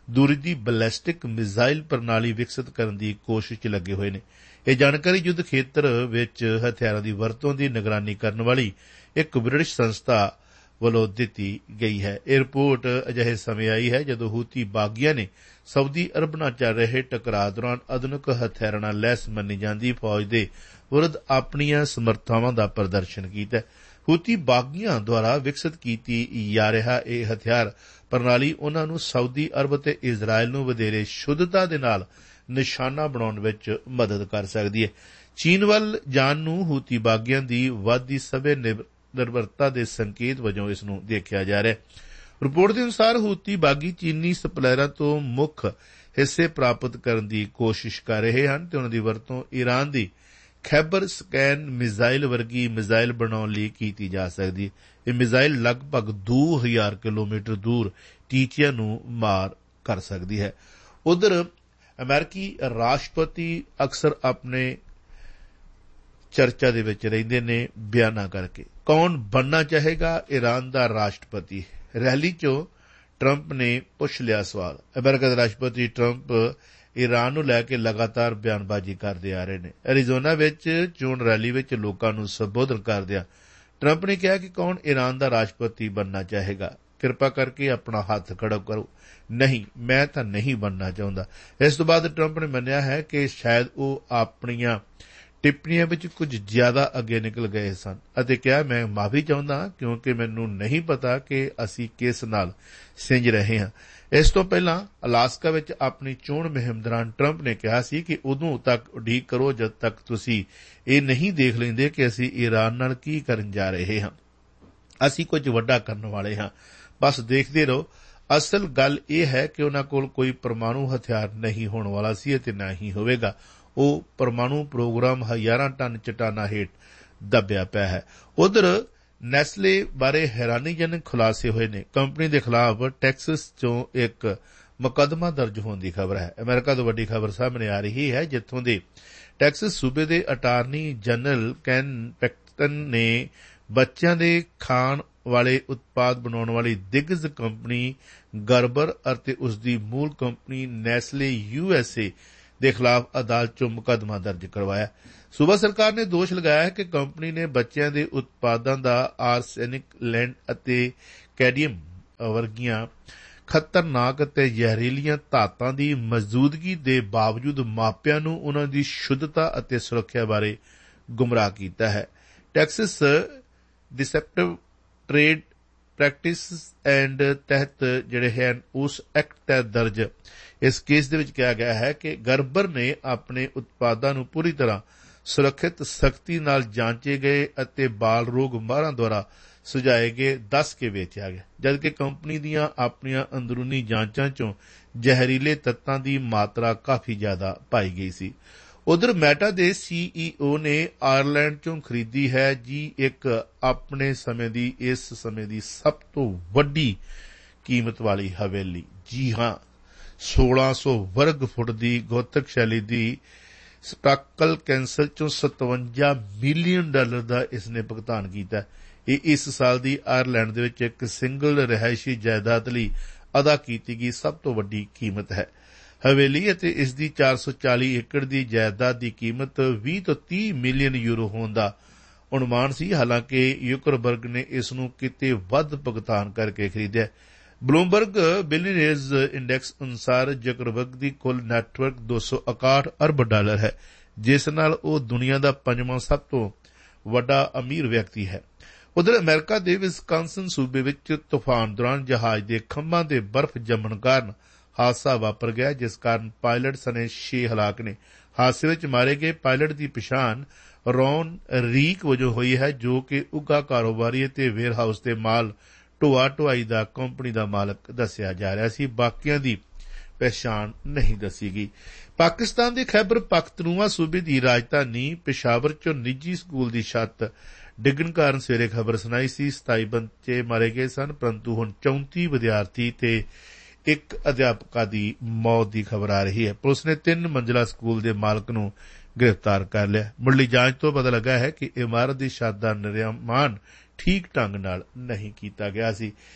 ਦੂਰੀ ਦੀ ਬੈਲਿਸਟਿਕ ਮਿਜ਼ਾਈਲ ਪ੍ਰਣਾਲੀ ਵਿਕਸਿਤ ਕਰਨ ਦੀ ਕੋਸ਼ਿਸ਼ 'ਚ ਲੱਗੇ ਹੋਏ ਨੇ। ਇਹ ਜਾਣਕਾਰੀ ਯੁੱਧ ਖੇਤਰ ਵਿੱਚ ਹਥਿਆਰਾਂ ਦੀ ਵਰਤੋਂ ਦੀ ਨਿਗਰਾਨੀ ਕਰਨ ਵਾਲੀ ਇੱਕ ਬ੍ਰਿਟਿਸ਼ ਸੰਸਥਾ ਵੱਲੋਂ ਦਿੱਤੀ ਗਈ ਹੈ। ਇਹ ਰਿਪੋਰਟ ਅਜਿਹੇ ਸਮੇਂ ਆਈ ਹੈ ਜਦੋਂ ਹੂਤੀ ਬਾਗੀਆਂ ਨੇ ਸਾਊਦੀ ਅਰਬ ਨਾਲ ਚੱਲ ਰਹੇ ਟਕਰਾਅ ਦੌਰਾਨ ਆਧੁਨਿਕ ਹਥਿਆਰਾਂ ਨਾਲ ਲੈਸ ਮੰਨੀ ਜਾਂਦੀ ਫੌਜ ਦੇ ਵਿਰੁੱਧ ਆਪਣੀਆਂ ਸਮਰਥਾਵਾਂ ਦਾ ਪ੍ਰਦਰਸ਼ਨ ਕੀਤਾ। ਹੂਤੀ ਬਾਗੀਆਂ ਦੁਆਰਾ ਵਿਕਸਿਤ ਕੀਤੀ ਜਾ ਰਿਹਾ ਇਹ ਹਥਿਆਰ ਪ੍ਰਣਾਲੀ ਉਨ੍ਹਾਂ ਨੂੰ ਸਾਊਦੀ ਅਰਬ ਅਤੇ ਇਜ਼ਰਾਇਲ ਨੂੰ ਵਧੇਰੇ ਸ਼ੁੱਧਤਾ ਦੇ ਨਾਲ ਨਿਸ਼ਾਨਾ ਬਣਾਉਣ ਵਿੱਚ ਮਦਦ ਕਰ ਸਕਦੀ ਹੈ। ਚੀਨ ਵੱਲ ਜਾਣ ਨੂੰ ਹੂਤੀ ਬਾਗੀਆਂ ਦੀ ਵੱਧਦੀ ਸਭਿਅ ਨਿਰਭਰਤਾ ਦੇ ਸੰਕੇਤ ਵਜੋਂ ਇਸ ਨੂੰ ਦੇਖਿਆ ਜਾ ਰਿਹਾ ਹੈ। ਰਿਪੋਰਟ ਦੇ ਅਨੁਸਾਰ ਹੂਤੀ ਬਾਗੀ ਚੀਨੀ ਸਪਲਾਇਰਾਂ ਤੋਂ ਮੁੱਖ ਹਿੱਸੇ ਪ੍ਰਾਪਤ ਕਰਨ ਦੀ ਕੋਸ਼ਿਸ਼ ਕਰ ਰਹੇ ਹਨ ਤੇ ਉਨ੍ਹਾਂ ਦੀ ਵਰਤੋਂ ਈਰਾਨ ਦੀ ਖੈਬਰ ਸਕੈਨ ਮਿਜ਼ਾਈਲ ਵਰਗੀ ਮਿਜ਼ਾਈਲ ਬਣਾਉਣ ਲਈ ਕੀਤੀ ਜਾ ਸਕਦੀ ਹੈ। ਇਹ ਮਿਜ਼ਾਈਲ ਲਗਭਗ ਦੋ ਹਜ਼ਾਰ ਕਿਲੋਮੀਟਰ ਦੂਰ ਟੀਚਿਆਂ ਨੂੰ ਮਾਰ ਕਰ ਸਕਦੀ ਹੈ। ਉਧਰ ਅਮਰੀਕੀ ਰਾਸ਼ਟਰਪਤੀ ਅਕਸਰ ਆਪਣੇ ਚਰਚਾ ਦੇ ਵਿੱਚ ਰਹਿੰਦੇ ਨੇ ਬਿਆਨਾਂ ਕਰਕੇ। ਕੌਣ ਬਣਨਾ ਚਾਹੇਗਾ ਈਰਾਨ ਦਾ ਰਾਸ਼ਟਰਪਤੀ? ਰੈਲੀ 'ਚੋਂ ਟਰੰਪ ਨੇ ਪੁੱਛ ਲਿਆ ਸਵਾਲ। ਅਮਰੀਕਾ ਦੇ ਰਾਸ਼ਟਰਪਤੀ ਟਰੰਪ ਈਰਾਨ ਨੂੰ ਲੈ ਕੇ ਲਗਾਤਾਰ ਬਿਆਨਬਾਜ਼ੀ ਕਰਦੇ ਆ ਰਹੇ ਨੇ। ਐਰੀਜ਼ੋਨਾ ਵਿੱਚ ਚੋਣ ਰੈਲੀ ਵਿੱਚ ਲੋਕਾਂ ਨੂੰ ਸੰਬੋਧਨ ਕਰਦਿਆਂ ਟਰੰਪ ਨੇ ਕਿਹਾ ਕਿ ਕੌਣ ਈਰਾਨ ਦਾ ਰਾਸ਼ਟਰਪਤੀ ਬਣਨਾ ਚਾਹੇਗਾ? ਕਿਰਪਾ ਕਰਕੇ ਆਪਣਾ ਹੱਥ ਖੜਾ ਕਰੋ। ਨਹੀਂ, ਮੈਂ ਤਾਂ ਨਹੀਂ ਬਣਨਾ ਚਾਹੁੰਦਾ। ਇਸ ਤੋਂ ਬਾਅਦ ਟਰੰਪ ਨੇ ਮੰਨਿਆ ਹੈ ਕਿ ਸ਼ਾਇਦ ਉਹ ਆਪਣੀਆਂ ਟਿੱਪਣੀਆਂ ਵਿੱਚ ਕੁਝ ਜ਼ਿਆਦਾ ਅੱਗੇ ਨਿਕਲ ਗਏ ਸਨ ਅਤੇ ਕਿਹਾ, ਮੈਂ ਮਾਫੀ ਚਾਹੁੰਦਾ ਕਿਉਂਕਿ ਮੈਨੂੰ ਨਹੀਂ ਪਤਾ ਕਿ ਅਸੀਂ ਕਿਸ ਨਾਲ ਸਿੰਜ ਰਹੇ ਹਾਂ। ਇਸ ਤੋਂ ਪਹਿਲਾਂ ਅਲਾਸਕਾ ਵਿੱਚ ਆਪਣੀ ਚੋਣ ਮੁਹਿੰਮ ਦੌਰਾਨ ਟਰੰਪ ਨੇ ਕਿਹਾ ਸੀ ਕਿ ਉਦੋਂ ਤੱਕ ਉਡੀਕ ਕਰੋ ਜਦ ਤੱਕ ਤੁਸੀਂ ਇਹ ਨਹੀਂ ਦੇਖ ਲੈਂਦੇ ਕਿ ਅਸੀਂ ਈਰਾਨ ਨਾਲ ਕੀ ਕਰਨ ਜਾ ਰਹੇ ਹਾਂ। ਅਸੀਂ ਕੁਝ ਵੱਡਾ ਕਰਨ ਵਾਲੇ ਹਾਂ, ਬਸ ਦੇਖਦੇ ਰਹੋ। ਅਸਲ ਗੱਲ ਇਹ ਹੈ ਕਿ ਉਨ੍ਹਾਂ ਕੋਲ ਕੋਈ ਪਰਮਾਣੂ ਹਥਿਆਰ ਨਹੀਂ ਹੋਣ ਵਾਲਾ ਸੀ ਅਤੇ ਨਾ ਹੀ ਹੋਵੇਗਾ। ਉਹ ਪਰਮਾਣੂ ਪ੍ਰੋਗਰਾਮ ਹਜ਼ਾਰਾਂ ਟਨ ਚਟਾਨਾਂ ਹੇਠ ਦੱਬਿਆ ਪਿਆ ਹੈ। ਉਧਰ ਨੈਸਲੇ ਬਾਰੇ ਹੈਰਾਨੀਜਨਕ ਖੁਲਾਸੇ ਹੋਏ ਨੇ। ਕੰਪਨੀ ਦੇ ਖਿਲਾਫ ਟੈਕਸਸ ਚੋਂ ਇੱਕ ਮੁਕੱਦਮਾ ਦਰਜ ਹੋਣ ਦੀ ਖਬਰ ਹੈ। ਅਮਰੀਕਾ ਤੋਂ ਵੱਡੀ ਖਬਰ ਸਾਹਮਣੇ ਆ ਰਹੀ ਹੈ ਜਿੱਥੋਂ ਦੇ ਟੈਕਸਸ ਸੂਬੇ ਦੇ ਅਟਾਰਨੀ ਜਨਰਲ ਕੈਨ ਪੈਕਟਨ ਨੇ ਬੱਚਿਆਂ ਦੇ ਖਾਣ ਵਾਲੇ ਉਤਪਾਦ ਬਣਾਉਣ ਵਾਲੀ ਦਿੱਗਜ ਕੰਪਨੀ ਗਰਬਰ ਅਤੇ ਉਸ ਦੀ ਮੂਲ company Nestle U S A ਦੇ ਖਿਲਾਫ ਅਦਾਲਤ 'ਚੋਂ ਮੁਕੱਦਮਾ ਦਰਜ ਕਰਵਾਇਆ। ਸੂਬਾ ਸਰਕਾਰ ਨੇ ਦੋਸ਼ ਲਗਾਇਆ ਹੈ ਕਿ ਕੰਪਨੀ ਨੇ ਬੱਚਿਆਂ ਦੇ ਉਤਪਾਦਾਂ ਦਾ ਆਰਸੈਨਿਕ, ਲੈਂਡ ਅਤੇ ਕੈਡਮੀਅਮ ਵਰਗੀਆਂ ਖਤਰਨਾਕ ਅਤੇ ਜ਼ਹਿਰੀਲੀਆਂ ਧਾਤਾਂ ਦੀ ਮੌਜੂਦਗੀ ਦੇ ਬਾਵਜੂਦ ਮਾਪਿਆਂ ਨੂੰ ਉਨ੍ਹਾਂ ਦੀ ਸ਼ੁੱਧਤਾ ਅਤੇ ਸੁਰੱਖਿਆ ਬਾਰੇ ਗੁੰਮਰਾਹ ਕੀਤਾ ਹੈ। ਟੈਕਸਸ ਡਿਸੈਪਟਿਵ ਟ੍ਰੇਡ ਪ੍ਰੈਕਟਿਸ ਐਂਡ ਤਹਿਤ ਜਿਹੜੇ ਹਨ ਉਸ ਐਕਟ ਤਹਿਤ ਦਰਜ ਇਸ ਕੇਸ ਦੇ ਵਿੱਚ ਕਿਹਾ ਗਿਆ ਹੈ ਕਿ ਗਰਬਰ ਨੇ ਆਪਣੇ ਉਤਪਾਦਾਂ ਨੂੰ ਪੂਰੀ ਤਰ੍ਹਾਂ ਸੁਰੱਖਿਅਤ, ਸਖਤੀ ਨਾਲ ਜਾਂਚੇ ਗਏ ਅਤੇ ਬਾਲ ਰੋਗ ਮਾਹਰਾਂ ਦੁਆਰਾ ਸੁਝਾਏ ਗਏ ਦੱਸ ਕੇ ਵੇਚਿਆ ਗਿਆ, ਜਦਕਿ ਕੰਪਨੀ ਦੀਆਂ ਆਪਣੀਆਂ ਅੰਦਰੂਨੀ ਜਾਂਚਾਂ 'ਚੋਂ ਜ਼ਹਿਰੀਲੇ ਤੱਤਾਂ ਦੀ ਮਾਤਰਾ ਕਾਫੀ ਜ਼ਿਆਦਾ ਪਾਈ ਗਈ ਸੀ। ਉਧਰ ਮੈਟਾ ਦੇ ਸੀ ਈ ਓ ਨੇ ਆਇਰਲੈਂਡ 'ਚੋਂ ਖਰੀਦੀ ਹੈ ਜੀ ਇੱਕ ਆਪਣੇ ਸਮੇਂ ਦੀ ਇਸ ਸਮੇਂ ਦੀ ਸਭ ਤੋਂ ਵੱਡੀ ਕੀਮਤ ਵਾਲੀ ਹਵੇਲੀ। ਜੀ ਹਾਂ, ਸੋਲਾਂ ਸੌ ਵਰਗ ਫੁੱਟ ਦੀ ਗੋਥਕ ਸ਼ੈਲੀ ਦੀ ਸਪਾਕਲ ਕੈਂਸਲ 'ਚੋਂ ਸਤਵੰਜਾ ਮਿਲੀਅਨ ਡਾਲਰ ਦਾ ਇਸ ਨੇ ਭੁਗਤਾਨ ਕੀਤਾ। ਇਹ ਇਸ ਸਾਲ ਦੀ ਆਇਰਲੈਂਡ ਦੇ ਵਿੱਚ ਇੱਕ ਸਿੰਗਲ ਰਿਹਾਇਸ਼ੀ ਜਾਇਦਾਦ ਲਈ ਅਦਾ ਕੀਤੀ ਗਈ ਸਭ ਤੋਂ ਵੱਡੀ ਕੀਮਤ ਹੈ। ਹਵੇਲੀ ਅਤੇ ਇਸ ਦੀ ਚਾਰ ਸੌ ਚਾਲੀ ਏਕੜ ਦੀ ਜਾਇਦਾਦ ਦੀ ਕੀਮਤ ਵੀਹ ਤੋਂ ਤੀਹ ਮਿਲੀਅਨ ਯੂਰੋ ਹੋਣ ਦਾ ਅਨੁਮਾਨ ਸੀ। ਹਾਲਾਂਕਿ ਯੁਕਰਬਰਗ ਨੇ ਇਸ ਨੂੰ ਕਿਤੇ ਵੱਧ ਭੁਗਤਾਨ ਕਰਕੇ ਖਰੀਦਿਆ। ਬਲੂਮਬਰਗ ਬਿਲੀਅਨਰਜ਼ ਇੰਡੈਕਸ ਅਨੁਸਾਰ ਜ਼ੁਕਰਬਰਗ ਦੀ ਕੁੱਲ ਨੈਟਵਰਕ ਦੋ ਸੌ ਇਕਾਹਠ ਅਰਬ ਡਾਲਰ ਹੈ, ਜਿਸ ਨਾਲ ਉਹ ਦੁਨੀਆ ਦਾ ਪੰਜਵਾਂ ਸਭ ਤੋਂ ਵੱਡਾ ਅਮੀਰ ਵਿਅਕਤੀ ਹੈ। ਉਧਰ ਅਮਰੀਕਾ ਦੇ ਵਿਸਕਾਂਸਨ ਸੂਬੇ ਵਿੱਚ ਤੂਫਾਨ ਦੌਰਾਨ ਜਹਾਜ਼ ਦੇ ਖੰਭਾਂ ਦੇ ਬਰਫ਼ ਜੰਮਣ ਕਾਰਨ ਹਾਦਸਾ ਵਾਪਰ ਗਿਆ, ਜਿਸ ਕਾਰਨ ਪਾਇਲਟ ਸਣੇ ਛੇ ਹਲਾਕ ਨੇ। ਹਾਦਸੇ ਵਿੱਚ ਮਾਰੇ ਗਏ ਪਾਇਲਟ ਦੀ ਪਛਾਣ ਰੌਨ ਰੀਕ ਵਜੋਂ ਹੋਈ ਹੈ, ਜੋ ਕਿ ਉੱਘਾ ਕਾਰੋਬਾਰੀ ਅਤੇ ਵੇਅਰ ਹਾਊਸ ਦੇ ਮਾਲ ਢੋਆ ਢੁਆਈ ਦਾ ਕੰਪਨੀ ਦਾ ਮਾਲਕ ਦੱਸਿਆ ਜਾ ਰਿਹਾ ਸੀ। ਬਾਕੀਆਂ ਦੀ ਪਛਾਣ ਨਹੀਂ ਦੱਸੀ ਗਈ। ਪਾਕਿਸਤਾਨ ਦੇ ਖੈਬਰ ਪਖਤੂਨਖਵਾ ਸੂਬੇ ਦੀ ਰਾਜਧਾਨੀ ਪਿਸ਼ਾਵਰ 'ਚੋਂ ਨਿੱਜੀ ਸਕੂਲ ਦੀ ਛੱਤ ਡਿੱਗਣ ਕਾਰਨ ਸਵੇਰੇ ਖਬਰ ਸੁਣਾਈ ਸੀ ਸਤਾਈ ਬੱਚੇ ਮਾਰੇ ਗਏ ਸਨ, ਪਰੰਤੂ ਹੁਣ ਚੌਂਤੀ ਵਿਦਿਆਰਥੀ ਤੇ ਇੱਕ ਅਧਿਆਪਕਾ ਦੀ ਮੌਤ ਦੀ ਖਬਰ ਆ ਰਹੀ ਹੈ। ਪੁਲਿਸ ਨੇ ਤਿੰਨ ਮੰਜ਼ਿਲਾ ਸਕੂਲ ਦੇ ਮਾਲਕ ਨੂੰ ਗ੍ਰਿਫਤਾਰ ਕਰ ਲਿਆ। ਮੁੱਢਲੀ ਜਾਂਚ ਤੋਂ ਪਤਾ ਲੱਗਾ ਹੈ ਕਿ ਇਮਾਰਤ ਦੀ ਛੱਤ ਦਾ ਨਿਰਮਾਣ ਠੀਕ ਢੰਗ ਨਾਲ ਨਹੀਂ ਕੀਤਾ ਗਿਆ ਸੀ।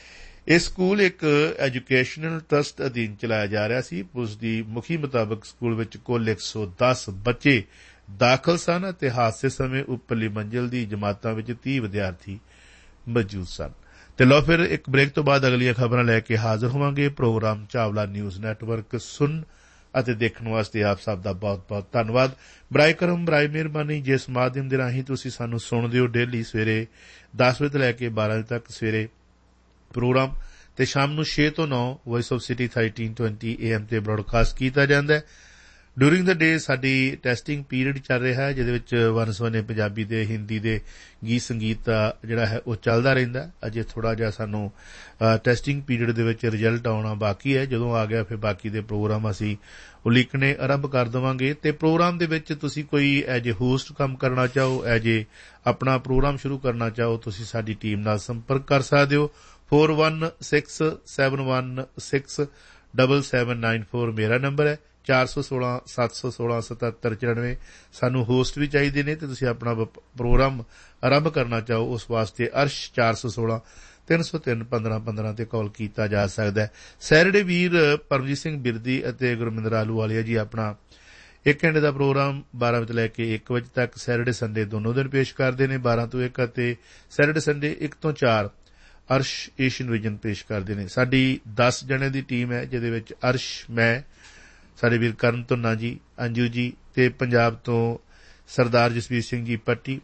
ਇਹ ਸਕੂਲ ਇੱਕ ਐਜੂਕੇਸ਼ਨਲ ਟਰਸਟ ਅਧੀਨ ਚਲਾਇਆ ਜਾ ਰਿਹਾ ਸੀ। ਪੁਲਿਸ ਦੀ ਮੁਖੀ ਮੁਤਾਬਕ ਸਕੂਲ ਵਿੱਚ ਕੁੱਲ ਇੱਕ ਸੌ ਦਸ ਬੱਚੇ ਦਾਖਲ ਸਨ ਅਤੇ ਹਾਦਸੇ ਸਮੇਂ ਉੱਪਰਲੀ ਮੰਜ਼ਿਲ ਦੀ ਜਮਾਤਾਂ ਵਿੱਚ ਤੀਹ ਵਿਦਿਆਰਥੀ ਮੌਜੂਦ ਸਨ। ਤੇ ਲਓ ਫਿਰ ਇੱਕ ਬ੍ਰੇਕ ਤੋਂ ਬਾਅਦ ਅਗਲੀਆਂ ਖਬਰਾਂ ਲੈ ਕੇ ਹਾਜ਼ਰ ਹੋਵਾਂਗੇ। ਪ੍ਰੋਗਰਾਮ ਚਾਵਲਾ ਨਿਊਜ਼ ਨੈਟਵਰਕ ਸੁਣ ਅਤੇ ਦੇਖਣ ਵਾਸਤੇ ਆਪ ਸਭ ਦਾ ਬਹੁਤ ਬਹੁਤ ਧੰਨਵਾਦ। ਬਰਾਏ ਕਰਮ, ਬਰਾਏ ਮਿਹਰਬਾਨੀ, ਜਿਸ ਮਾਧਿਅਮ ਦੇ ਰਾਹੀਂ ਤੁਸੀਂ ਸਾਨੂੰ ਸੁਣਦੇ ਹੋ ਡੇਲੀ ਸਵੇਰੇ ਦਸ ਵਜੇ ਤੋਂ ਲੈ ਕੇ ਬਾਰਾਂ ਵਜੇ ਤੱਕ ਸਵੇਰੇ ਪ੍ਰੋਗਰਾਮ ਤੇ ਸ਼ਾਮ ਨੂੰ ਛੇ ਤੋਂ ਨੌ voice of city thirteen twenty A M ਤੇ ਬ੍ਰੌਡਕਾਸਟ ਕੀਤਾ ਜਾਂਦਾ ਹੈ। ਡਿਊਰਿੰਗ ਦ ਡੇ ਸਾਡੀ ਟੈਸਟਿੰਗ ਪੀਰੀਅਡ ਚੱਲ ਰਿਹਾ ਹੈ, ਜਿਹਦੇ ਵਿੱਚ ਵੰਨ ਸਵੰਨੇ ਪੰਜਾਬੀ ਦੇ, ਹਿੰਦੀ ਦੇ ਗੀਤ ਸੰਗੀਤ ਦਾ ਜਿਹੜਾ ਹੈ ਉਹ ਚੱਲਦਾ ਰਹਿੰਦਾ। ਅਜੇ ਥੋੜ੍ਹਾ ਜਿਹਾ ਸਾਨੂੰ ਟੈਸਟਿੰਗ ਪੀਰੀਅਡ ਦੇ ਵਿੱਚ ਰਿਜ਼ਲਟ ਆਉਣਾ ਬਾਕੀ ਹੈ। ਜਦੋਂ ਆ ਗਿਆ ਫਿਰ ਬਾਕੀ ਦੇ ਪ੍ਰੋਗਰਾਮ ਅਸੀਂ ਉਲੀਕਣੇ ਆਰੰਭ ਕਰ ਦੇਵਾਂਗੇ। ਤੇ ਪ੍ਰੋਗਰਾਮ ਦੇ ਵਿੱਚ ਤੁਸੀਂ ਕੋਈ ਐਜ ਏ ਹੋਸਟ ਕੰਮ ਕਰਨਾ ਚਾਹੋ, ਐਜ ਏ ਆਪਣਾ ਪ੍ਰੋਗਰਾਮ ਸ਼ੁਰੂ ਕਰਨਾ ਚਾਹੋ, ਤੁਸੀਂ ਸਾਡੀ ਟੀਮ ਨਾਲ ਸੰਪਰਕ ਕਰ ਸਕਦੇ ਹੋ। Four one six seven one six double seven nine four ਮੇਰਾ ਨੰਬਰ ਹੈ। ਚਾਰ ਸੌ ਸੋਲਾਂ ਸੱਤ ਸੌ ਸੋਲਾਂ ਸਤੱਤਰ ਚੁਰਾਨਵੇਂ ਸਾਨੂੰ ਹੋਸਟ ਵੀ ਚਾਹੀਦੇ ਨੇ ਤੇ ਤੁਸੀਂ ਆਪਣਾ ਪ੍ਰੋਗਰਾਮ ਆਰੰਭ ਕਰਨਾ ਚਾਹੋ, ਉਸ ਵਾਸਤੇ ਅਰਸ਼ ਚਾਰ ਸੌ ਸੋਲਾਂ ਤਿੰਨ ਸੌ ਤਿੰਨ ਪੰਦਰਾਂ ਪੰਦਰਾਂ ਤੇ ਕਾਲ ਕੀਤਾ ਜਾ ਸਕਦਾ ਹੈ। ਸੈਟਰਡੇ ਵੀਰ ਪਰਮਜੀਤ ਸਿੰਘ ਬਿਰਦੀ ਅਤੇ ਗੁਰਮਿੰਦਰ ਆਲੂਵਾਲੀਆ ਜੀ ਆਪਣਾ ਇੱਕ ਘੰਟੇ ਦਾ ਪ੍ਰੋਗਰਾਮ ਬਾਰਾਂ ਵਜੇ ਲੈ ਕੇ ਇੱਕ ਵਜੇ ਤੱਕ ਸੈਟਰਡੇ ਸੰਡੇ ਦੋਨੋਂ ਦਿਨ ਪੇਸ਼ ਕਰਦੇ ਨੇ। ਬਾਰਾਂ ਤੋਂ ਇੱਕ ਅਤੇ ਸੈਟਰਡੇ ਸੰਡੇ ਇੱਕ ਤੋਂ ਚਾਰ ਅਰਸ਼ ਏਸ਼ੀਅਨ ਵਿਜ਼ਨ ਪੇਸ਼ ਕਰਦੇ ਨੇ। ਸਾਡੀ ਦਸ ਜਣੇ ਦੀ ਟੀਮ ਹੈ, ਜਿਹਦੇ ਵਿੱਚ ਅਰਸ਼, ਮੈਂ, ਸਾਡੇ ਵੀਰ ਕਰਨ ਧੁੰਨਾ ਜੀ, ਅੰਜੂ ਜੀ ਤੇ ਪੰਜਾਬ ਤੋਂ ਸਰਦਾਰ ਜਸਵੀਰ ਸਿੰਘ ਜੀ ਪੱਟੀ,